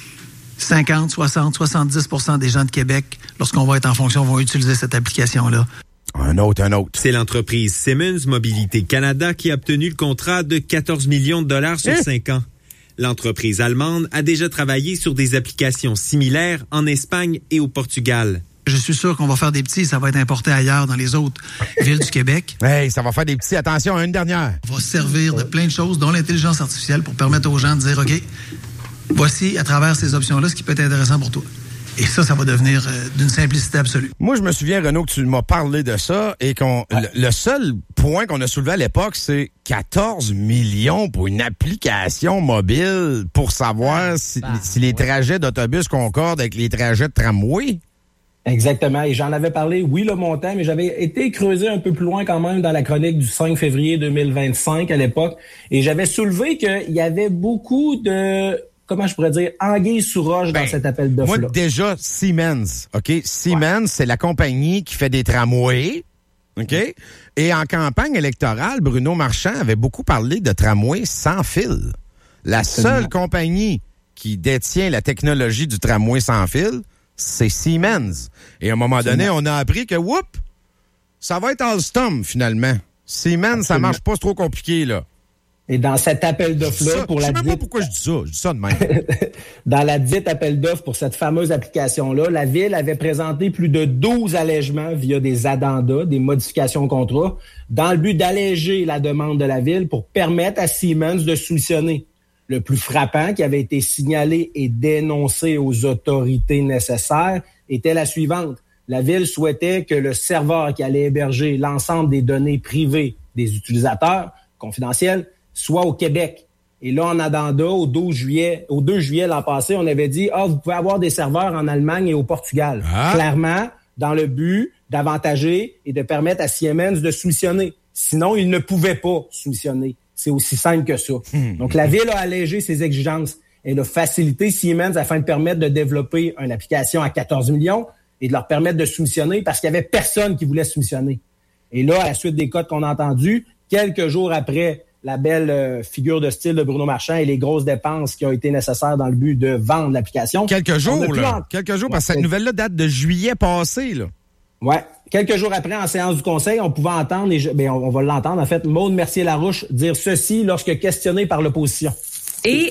50, 60, 70% des gens de Québec, lorsqu'on va être en fonction, vont utiliser cette application-là. Un autre. C'est l'entreprise Siemens Mobilité Canada qui a obtenu le contrat de 14 millions de dollars sur 5 ans. L'entreprise allemande a déjà travaillé sur des applications similaires en Espagne et au Portugal. Je suis sûr qu'on va faire des petits, ça va être importé ailleurs dans les autres villes du Québec. Hey, ça va faire des petits. Attention, une dernière. On va se servir de plein de choses, dont l'intelligence artificielle, pour permettre aux gens de dire, OK, voici à travers ces options-là ce qui peut être intéressant pour toi. Et ça va devenir d'une simplicité absolue. Moi, je me souviens, Renaud, que tu m'as parlé de ça et le seul point qu'on a soulevé à l'époque, c'est 14 millions pour une application mobile pour savoir si les trajets d'autobus concordent avec les trajets de tramway. Exactement. Et j'en avais parlé, oui, le montant, mais j'avais été creusé un peu plus loin quand même dans la chronique du 5 février 2025 à l'époque. Et j'avais soulevé qu'il y avait beaucoup de... Comment je pourrais dire, anguille sous roche dans cet appel d'offres-là. Moi, déjà, Siemens, OK? Siemens, c'est la compagnie qui fait des tramways, OK? Et en campagne électorale, Bruno Marchand avait beaucoup parlé de tramways sans fil. La seule compagnie qui détient la technologie du tramway sans fil, c'est Siemens. Et à un moment donné, on a appris que, ça va être Alstom, finalement. Siemens, ça marche pas, c'est trop compliqué, là. Et dans cet appel d'offres-là, pour la je sais même pas pourquoi je dis ça. Je dis ça de même. Dans la dite appel d'offres pour cette fameuse application-là, la Ville avait présenté plus de 12 allègements via des addendas, des modifications au contrat, dans le but d'alléger la demande de la Ville pour permettre à Siemens de solutionner. Le plus frappant qui avait été signalé et dénoncé aux autorités nécessaires était la suivante. La Ville souhaitait que le serveur qui allait héberger l'ensemble des données privées des utilisateurs, confidentielles, soit au Québec. Et là, en addenda, au 2 juillet l'an passé, on avait dit, vous pouvez avoir des serveurs en Allemagne et au Portugal. Clairement, dans le but d'avantager et de permettre à Siemens de solutionner. Sinon, ils ne pouvaient pas solutionner. C'est aussi simple que ça. Donc, la Ville a allégé ses exigences. Elle a facilité Siemens afin de permettre de développer une application à 14 millions et de leur permettre de solutionner parce qu'il n'y avait personne qui voulait solutionner. Et là, à la suite des codes qu'on a entendus, quelques jours après la belle figure de style de Bruno Marchand et les grosses dépenses qui ont été nécessaires dans le but de vendre l'application. Quelques jours, parce que cette nouvelle-là date de juillet passé, là. Ouais. Quelques jours après, en séance du Conseil, on pouvait entendre, on va l'entendre, en fait, Maude Mercier-Larouche dire ceci lorsque questionné par l'opposition. Et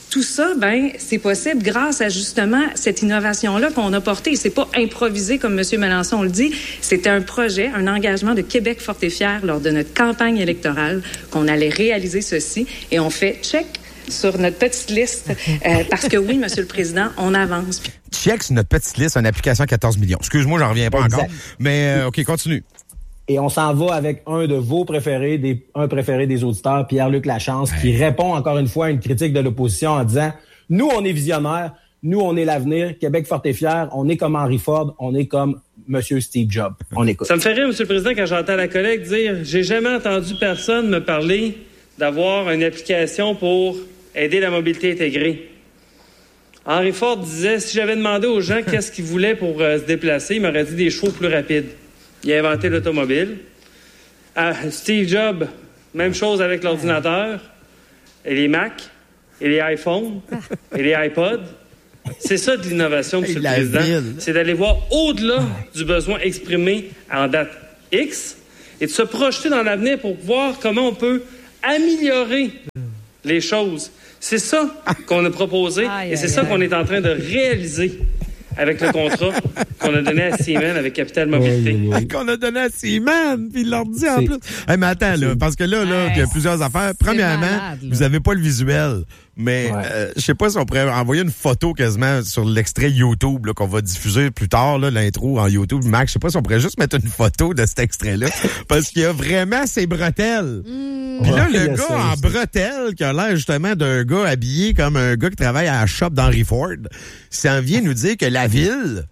Tout ça, c'est possible grâce à justement cette innovation-là qu'on a portée. C'est pas improvisé comme M. Mélenchon le dit. C'était un projet, un engagement de Québec fort et fier lors de notre campagne électorale qu'on allait réaliser ceci. Et on fait check sur notre petite liste parce que oui, Monsieur le Président, on avance. Check sur notre petite liste, une application à 14 millions. Excuse-moi, j'en reviens pas encore. Mais OK, continue. Et on s'en va avec un de vos préférés, un préféré des auditeurs, Pierre-Luc Lachance, qui répond encore une fois à une critique de l'opposition en disant « Nous, on est visionnaires, nous, on est l'avenir, Québec fort et fier, on est comme Henry Ford, on est comme Monsieur Steve Jobs. » On écoute. Ça me fait rire, Monsieur le Président, quand j'entends la collègue dire « J'ai jamais entendu personne me parler d'avoir une application pour aider la mobilité intégrée. » Henry Ford disait « Si j'avais demandé aux gens qu'est-ce qu'ils voulaient pour se déplacer, ils m'auraient dit des chevaux plus rapides. » Il a inventé l'automobile. Steve Jobs, même chose avec l'ordinateur, et les Mac, et les iPhones, et les iPods. C'est ça de l'innovation, M. le Président. C'est d'aller voir au-delà du besoin exprimé en date X et de se projeter dans l'avenir pour voir comment on peut améliorer les choses. C'est ça qu'on a proposé et c'est ça qu'on est en train de réaliser avec le contrat qu'on a donné à Siemens avec Capital Mobilité. Qu'on a donné à Siemens, puis il leur dit en plus. Hey, mais attends, là, parce que là, il y a plusieurs affaires. Premièrement, malade, vous avez pas le visuel. Mais je sais pas si on pourrait envoyer une photo quasiment sur l'extrait YouTube là, qu'on va diffuser plus tard, là, l'intro en YouTube. Max, je sais pas si on pourrait juste mettre une photo de cet extrait-là. Parce qu'il y a vraiment ses bretelles. Puis là, le gars en bretelles, qui a l'air justement d'un gars habillé comme un gars qui travaille à la shop d'Henry Ford, s'en vient nous dire que la ville,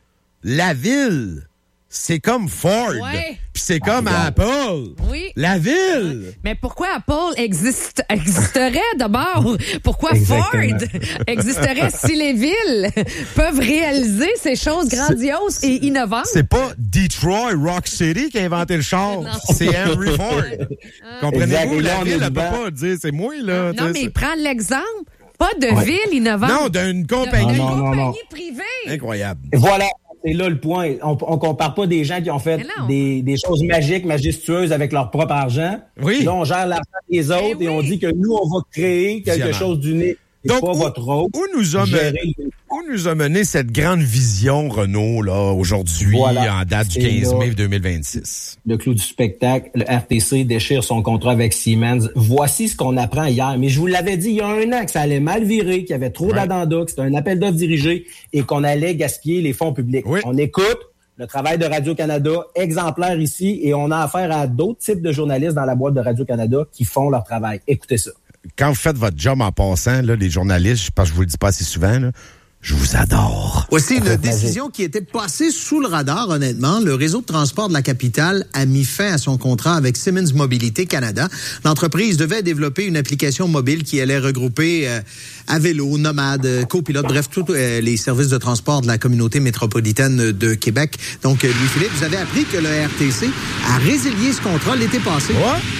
c'est comme Ford. Ouais. Puis c'est comme Apple. Oui. La ville. Mais pourquoi Apple existerait d'abord? Pourquoi Ford existerait si les villes peuvent réaliser ces choses grandioses et innovantes? C'est pas Detroit Rock City qui a inventé le char. C'est Henry Ford. Comprenez-vous? La ville, elle peut pas dire c'est moi, là. Non, mais prends l'exemple. Pas de ville innovante. Non, d'une compagnie. D'une compagnie privée. Incroyable. Voilà. C'est là le point. On compare pas des gens qui ont fait des choses magiques, majestueuses avec leur propre argent. Oui. Là, on gère l'argent des autres et on dit que nous, on va créer quelque chose d'unique. Donc, où nous a mené cette grande vision, Renaud, là, aujourd'hui, en date du 15 mai 2026? Le clou du spectacle, le RTC déchire son contrat avec Siemens. Voici ce qu'on apprend hier. Mais je vous l'avais dit il y a un an que ça allait mal virer, qu'il y avait trop d'addendas, que c'était un appel d'offres dirigé et qu'on allait gaspiller les fonds publics. Oui. On écoute le travail de Radio-Canada, exemplaire ici, et on a affaire à d'autres types de journalistes dans la boîte de Radio-Canada qui font leur travail. Écoutez ça. Quand vous faites votre job en passant, là, les journalistes, parce que je vous le dis pas assez souvent, là, je vous adore. Voici une décision qui était passée sous le radar, honnêtement. Le réseau de transport de la capitale a mis fin à son contrat avec Siemens Mobilité Canada. L'entreprise devait développer une application mobile qui allait regrouper à vélo, nomade, copilote, bref, tous les services de transport de la communauté métropolitaine de Québec. Donc, Louis-Philippe, vous avez appris que le RTC a résilié ce contrat l'été passé.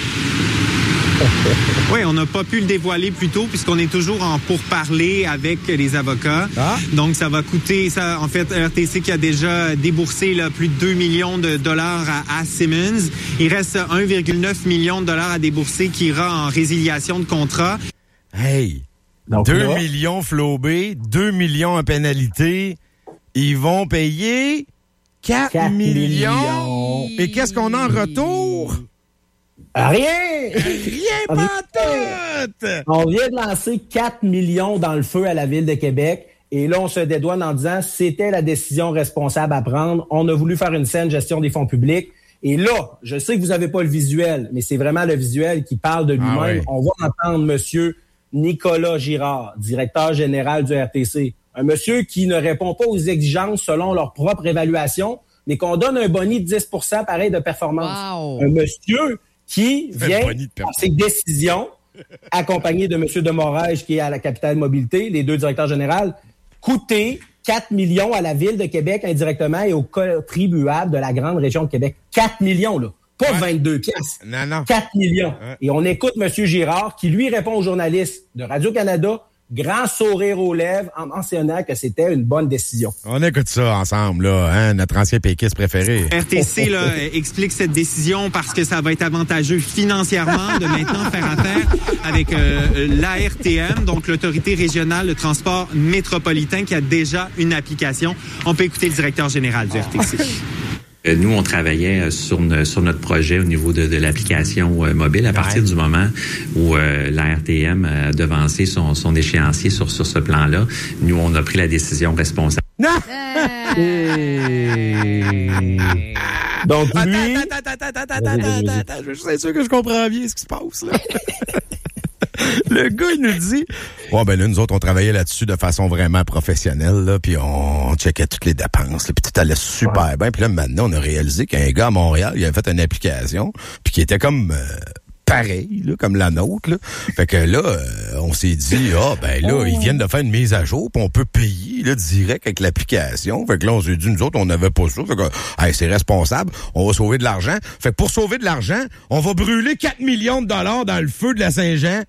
Oui, on n'a pas pu le dévoiler plus tôt puisqu'on est toujours en pourparlers avec les avocats. Donc, ça va coûter, en fait, RTC qui a déjà déboursé là, plus de 2 millions de dollars à Siemens. Il reste 1,9 million de dollars à débourser qui ira en résiliation de contrat. Hey! Donc, 2 millions flobés, 2 millions en pénalité. Ils vont payer 4 millions. Et qu'est-ce qu'on a en retour? Rien! Rien pas tout! On vient de lancer 4 millions dans le feu à la Ville de Québec. Et là, on se dédouane en disant c'était la décision responsable à prendre. On a voulu faire une saine gestion des fonds publics. Et là, je sais que vous n'avez pas le visuel, mais c'est vraiment le visuel qui parle de lui-même. On va entendre monsieur Nicolas Girard, directeur général du RTC. Un monsieur qui ne répond pas aux exigences selon leur propre évaluation, mais qu'on donne un boni de 10 % pareil de performance. Wow. Un monsieur qui vient par ses décisions, accompagné de M. Demorage, qui est à la Capital Mobilité, les deux directeurs généraux, coûter 4 millions à la Ville de Québec indirectement et aux contribuables de la grande région de Québec. 4 millions, là. Pas 22 piastres. Non. 4 millions. Et on écoute M. Girard qui, lui, répond aux journalistes de Radio-Canada grand sourire aux lèvres en mentionnant que c'était une bonne décision. On écoute ça ensemble, là, hein, notre ancien péquiste préféré. RTC là, explique cette décision parce que ça va être avantageux financièrement de maintenant faire affaire avec l'ARTM, donc l'Autorité régionale de transport métropolitain, qui a déjà une application. On peut écouter le directeur général du RTC. Nous, on travaillait sur notre projet au niveau de l'application mobile à partir du moment où l'ARTM a devancé son échéancier sur ce plan-là. Nous, on a pris la décision responsable. Donc, lui... Attends, je suis sûr que je comprends bien ce qui se passe, là. Le gars, il nous dit, là, nous autres, on travaillait là-dessus de façon vraiment professionnelle, là, puis on checkait toutes les dépenses, là, puis tout allait super bien. Puis là, maintenant, on a réalisé qu'un gars à Montréal, il avait fait une application, puis qui était comme pareil, là, comme la nôtre, là. Fait que là, on s'est dit, ils viennent de faire une mise à jour, puis on peut payer, là, direct avec l'application. Fait que là, on s'est dit, nous autres, on n'avait pas ça. Fait que, c'est responsable, on va sauver de l'argent. Fait que pour sauver de l'argent, on va brûler 4 millions de dollars dans le feu de la Saint-Jean.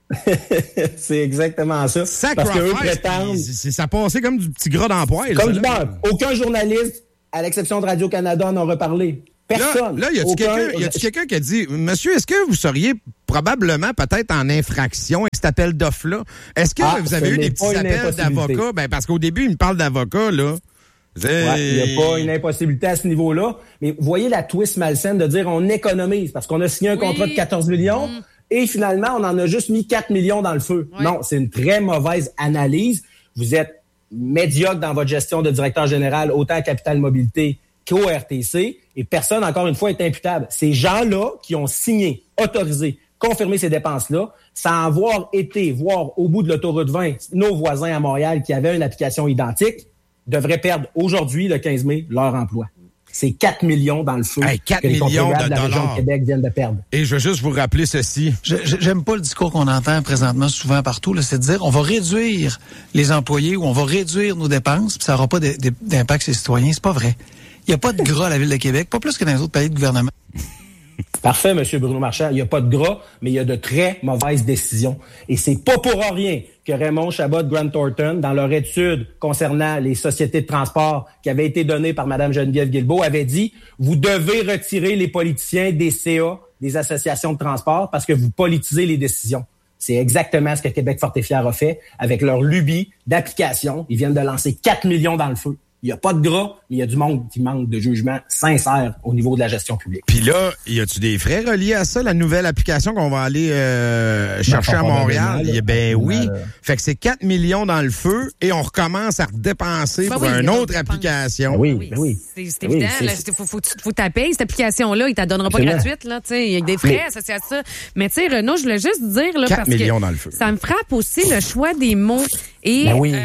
C'est exactement ça. Parce qu'eux prétendent... Ça passait comme du petit gras d'emploi. Comme du beurre. Aucun journaliste, à l'exception de Radio-Canada, n'en a reparlé. Personne. Là, y a-tu quelqu'un qui a dit, monsieur, est-ce que vous seriez probablement peut-être en infraction avec cet appel d'offre-là? Est-ce que vous avez eu des petits appels d'avocats? Ben, parce qu'au début, il me parle d'avocats, là. Il n'y a pas une impossibilité à ce niveau-là. Mais voyez la twist malsaine de dire on économise parce qu'on a signé un contrat de 14 millions. Et finalement, on en a juste mis 4 millions dans le feu. Ouais. Non, c'est une très mauvaise analyse. Vous êtes médiocre dans votre gestion de directeur général, autant à Capital Mobilité qu'au RTC, et personne, encore une fois, est imputable. Ces gens-là qui ont signé, autorisé, confirmé ces dépenses-là, sans avoir été voir au bout de l'autoroute 20 nos voisins à Montréal qui avaient une application identique, devraient perdre aujourd'hui, le 15 mai, leur emploi. C'est 4 millions dans le feu. 4 millions de la dollars. région de Québec viennent de perdre. Et je veux juste vous rappeler ceci. J'aime pas le discours qu'on entend présentement souvent partout, là, c'est de dire on va réduire les employés ou on va réduire nos dépenses, puis ça n'aura pas d'impact sur les citoyens. C'est pas vrai. Il n'y a pas de gras à la Ville de Québec, pas plus que dans les autres pays de gouvernement. Parfait, M. Bruno Marchand. Il n'y a pas de gras, mais il y a de très mauvaises décisions. Et c'est pas pour rien que Raymond Chabot de Grant Thornton, dans leur étude concernant les sociétés de transport qui avait été donnée par Mme Geneviève Guilbeault, avait dit « Vous devez retirer les politiciens des CA, des associations de transport, parce que vous politisez les décisions. » C'est exactement ce que Québec Fort et Fier a fait avec leur lubie d'application. Ils viennent de lancer 4 millions dans le feu. Il n'y a pas de gras, mais il y a du monde qui manque de jugement sincère au niveau de la gestion publique. Puis là, y a-tu des frais reliés à ça, la nouvelle application qu'on va aller chercher à Montréal? Oui. Fait que c'est 4 millions dans le feu et on recommence à redépenser pour une autre application. Oui. C'est évident. Faut taper cette application-là. Il ne t'en donnera pas gratuite. Là, il y a des frais associés à ça. Mais tu sais, Renaud, je voulais juste dire... Là, 4 millions dans le feu. Ça me frappe aussi le choix des mots. Et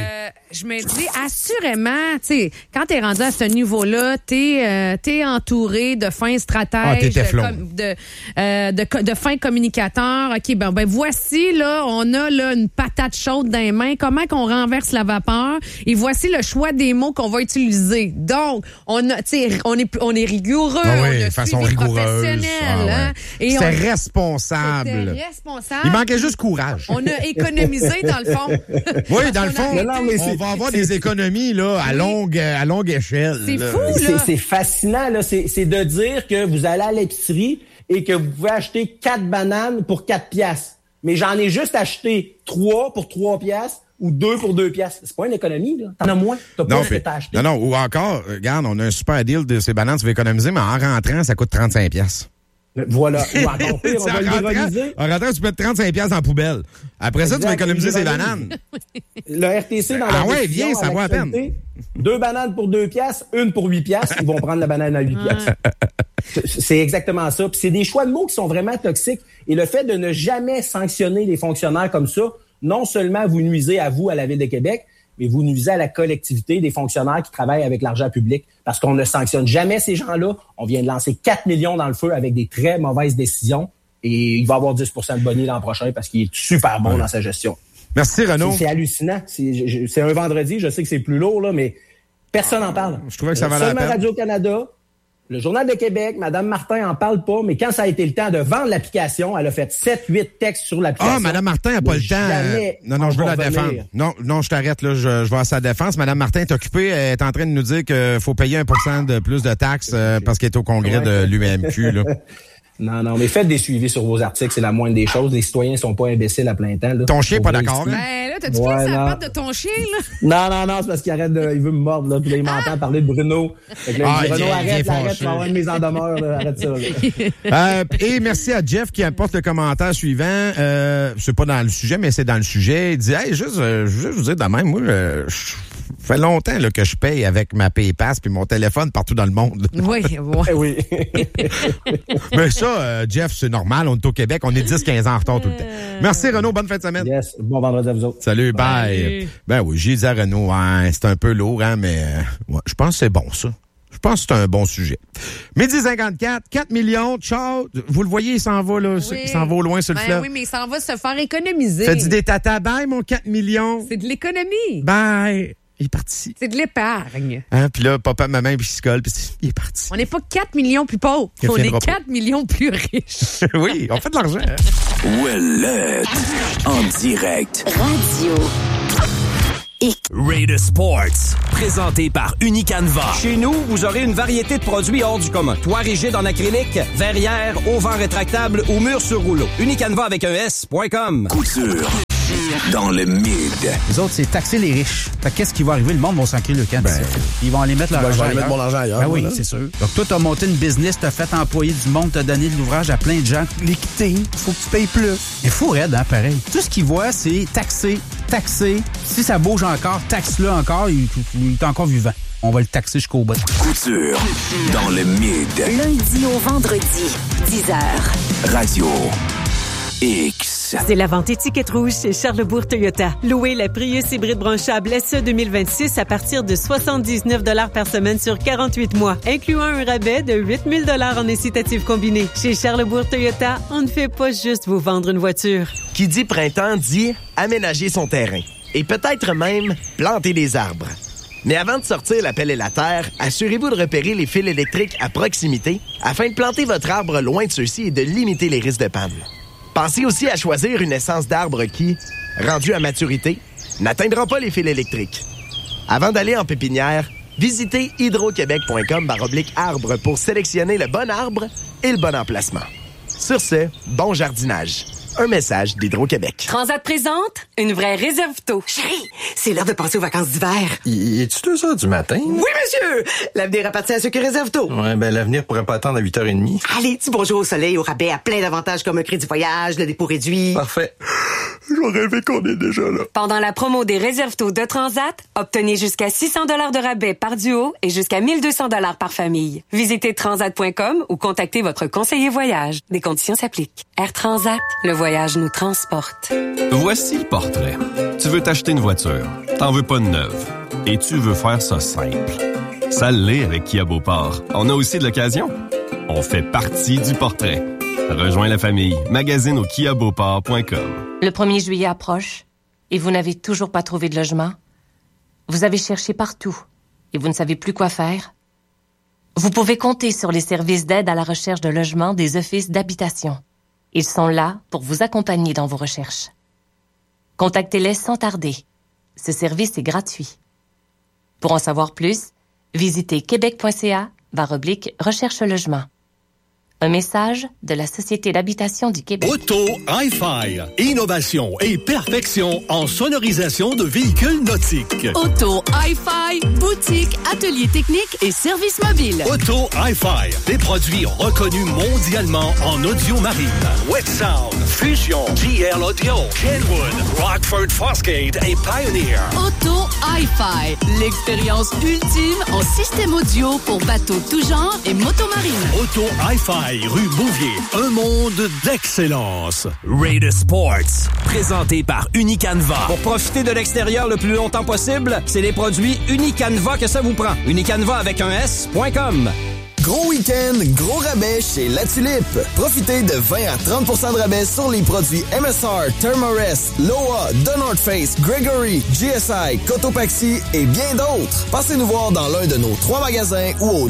je me dis, assurément, tu sais, quand t'es rendu à ce niveau-là, t'es entouré de fins stratèges, de fins communicateurs. OK, ben voici, là, on a là une patate chaude dans les mains. Comment qu'on renverse la vapeur? Et voici le choix des mots qu'on va utiliser. Donc, on est rigoureux, on a façon suivi rigoureuse. Professionnel. Hein? Et c'est responsable. C'était responsable. Il manquait juste courage. On a économisé, dans le fond. Oui, dans le fond, on va avoir des économies là à longue échelle. C'est fou, là. C'est fascinant, là. C'est de dire que vous allez à l'épicerie et que vous pouvez acheter 4 bananes pour 4 piastres. Mais j'en ai juste acheté 3 pour 3 piastres ou 2 pour 2 piastres. C'est pas une économie, là. T'en as moins. T'as pas ce que t'as acheté. Non, ou encore, regarde, on a un super deal de ces bananes, tu vas économiser, mais en rentrant, ça coûte 35 piastres. Voilà. Ou encore pire, on va l'ironiser. En rentrant, tu peux mettre 35 piastres dans la poubelle. Après ça, tu vas économiser ces bananes. Le RTC, dans la viens, ça vaut à peine. 2 bananes pour 2 piastres, 1 pour 8 piastres. Ils vont prendre la banane à 8 piastres. C'est exactement ça. Puis c'est des choix de mots qui sont vraiment toxiques. Et le fait de ne jamais sanctionner les fonctionnaires comme ça, non seulement vous nuisez à vous, à la Ville de Québec, mais vous nuisez à la collectivité des fonctionnaires qui travaillent avec l'argent public parce qu'on ne sanctionne jamais ces gens-là. On vient de lancer 4 millions dans le feu avec des très mauvaises décisions et il va avoir 10 % de boni l'an prochain parce qu'il est super bon dans sa gestion. Merci, Renaud. C'est hallucinant. C'est un vendredi, je sais que c'est plus lourd, là, mais personne n'en parle. Je trouvais que ça valait la peine. Seulement Radio-Canada Le Journal de Québec, Mme Martin en parle pas, mais quand ça a été le temps de vendre l'application, elle a fait 7-8 textes sur l'application. Ah, Mme Martin n'a pas le temps. Non, je veux la défendre. Non, je t'arrête, là. Je vais à sa défense. Mme Martin est occupée. Elle est en train de nous dire qu'il faut payer 1% de plus de taxes parce qu'elle est au congrès de l'UMQ, là. Non, mais faites des suivis sur vos articles, c'est la moindre des choses. Les citoyens sont pas imbéciles à plein temps. Là. Ton chien est pas d'accord, Ben là, t'as-tu pris sa patte de ton chien, là? Non, c'est parce qu'il arrête il veut me mordre, là. Puis là, il m'entend parler de Bruno. Fait que là, Bruno, arrête, tu vas avoir une mise en demeure, là. Arrête ça, là. Et merci à Jeff qui apporte le commentaire suivant. C'est pas dans le sujet, mais c'est dans le sujet. Il dit, hey, juste vous dire de même, moi, ça fait longtemps là, que je paye avec ma PayPass puis mon téléphone partout dans le monde. Oui. Mais ça, Jeff, c'est normal. On est au Québec. On est 10-15 ans en retard tout le temps. Merci, Renaud. Bonne fin de semaine. Yes. Bon vendredi à vous autres. Salut. Bye. Ben oui, j'ai dit à Renaud, c'est un peu lourd, mais je pense que c'est bon, ça. Je pense que c'est un bon sujet. Midi 54, 4 millions, ciao. Vous le voyez, il s'en va, là. Oui. Il s'en va au loin sur le fleuve. Oui, mais il s'en va se faire économiser. Fais du des tata, bye, mon 4 millions. C'est de l'économie. Bye. Il est parti. C'est de l'épargne. Puis là, papa, maman, puis il se colle, puis il est parti. On n'est pas 4 millions plus pauvres. On est 4 millions plus riches. Oui, on fait de l'argent. Ouellette. En direct. Radio. Raider Sports, présenté par Unicanva. Chez nous, vous aurez une variété de produits hors du commun. Toit rigide en acrylique, verrière, auvent rétractable ou mur sur rouleau. Unicanva avec un S.com. Couture. Dans le mid. Les autres, c'est taxer les riches. Fait qu'est-ce qui va arriver? Le monde va s'en crier le camp. Ils vont aller mettre leur argent ailleurs. Mon argent ailleurs. Ben oui, c'est sûr. Donc toi, t'as monté une business, t'as fait employer du monde, t'as donné de l'ouvrage à plein de gens. L'équité, faut que tu payes plus. Il faut raide, hein, pareil. Tout ce qu'ils voient, c'est taxer. Si ça bouge encore, taxe-le encore. Il est encore vivant. On va le taxer jusqu'au bout. Couture. Dans le mid. Lundi au vendredi, 10h. Radio X. C'est la vente étiquette rouge chez Charlesbourg Toyota. Louez la Prius hybride branchable SE 2026 à partir de 79 $ par semaine sur 48 mois, incluant un rabais de 8 000 $ en incitatif combiné. Chez Charlesbourg Toyota, on ne fait pas juste vous vendre une voiture. Qui dit printemps dit aménager son terrain et peut-être même planter des arbres. Mais avant de sortir la pelle et la terre, assurez-vous de repérer les fils électriques à proximité afin de planter votre arbre loin de ceux-ci et de limiter les risques de panne. Pensez aussi à choisir une essence d'arbre qui, rendue à maturité, n'atteindra pas les fils électriques. Avant d'aller en pépinière, visitez hydroquebec.com/arbre pour sélectionner le bon arbre et le bon emplacement. Sur ce, bon jardinage. Un message d'Hydro-Québec. Transat présente une vraie réserve tôt. Chérie, c'est l'heure de penser aux vacances d'hiver. Es-tu 2 heures du matin? Oui, monsieur! L'avenir appartient à ceux qui réservent tôt. Ouais, l'avenir pourrait pas attendre à 8h30. Allez, dis bonjour au soleil, au rabais, à plein d'avantages comme un crédit voyage, le dépôt réduit. Parfait. J'aurais rêvé qu'on est déjà là. Pendant la promo des réserves tôt de Transat, obtenez jusqu'à 600 $ de rabais par duo et jusqu'à 1 200 $ par famille. Visitez transat.com ou contactez votre conseiller voyage. Des conditions s'appliquent. Air Transat, le voyage nous transporte. Voici le portrait. Tu veux t'acheter une voiture, t'en veux pas de neuve, et tu veux faire ça simple. Ça l'est avec Kia Beauport. On a aussi de l'occasion. On fait partie du portrait. Rejoins la famille. Magazine au kiabeauport.com. Le 1er juillet approche et vous n'avez toujours pas trouvé de logement. Vous avez cherché partout et vous ne savez plus quoi faire. Vous pouvez compter sur les services d'aide à la recherche de logement des offices d'habitation. Ils sont là pour vous accompagner dans vos recherches. Contactez-les sans tarder. Ce service est gratuit. Pour en savoir plus, visitez québec.ca/recherche-logement. Un message de la Société d'habitation du Québec. Auto Hi-Fi. Innovation et perfection en sonorisation de véhicules nautiques. Auto Hi-Fi. Boutique, atelier technique et service mobile. Auto Hi-Fi. Des produits reconnus mondialement en audio marine. Wet Sound, Fusion, GL Audio, Kenwood, Rockford Fosgate et Pioneer. Auto Hi-Fi. L'expérience ultime en système audio pour bateaux tout genre et motomarine. Auto Hi-Fi. Rue Bouvier, un monde d'excellence. Raider Sports, présenté par Unicanva. Pour profiter de l'extérieur le plus longtemps possible, c'est les produits Unicanva que ça vous prend. Unicanva avec un S.com. Gros week-end, gros rabais chez La Tulipe. Profitez de 20 à 30% de rabais sur les produits MSR, Thermarest, Loa, The North Face, Gregory, GSI, Cotopaxi et bien d'autres. Passez nous voir dans l'un de nos 3 magasins ou au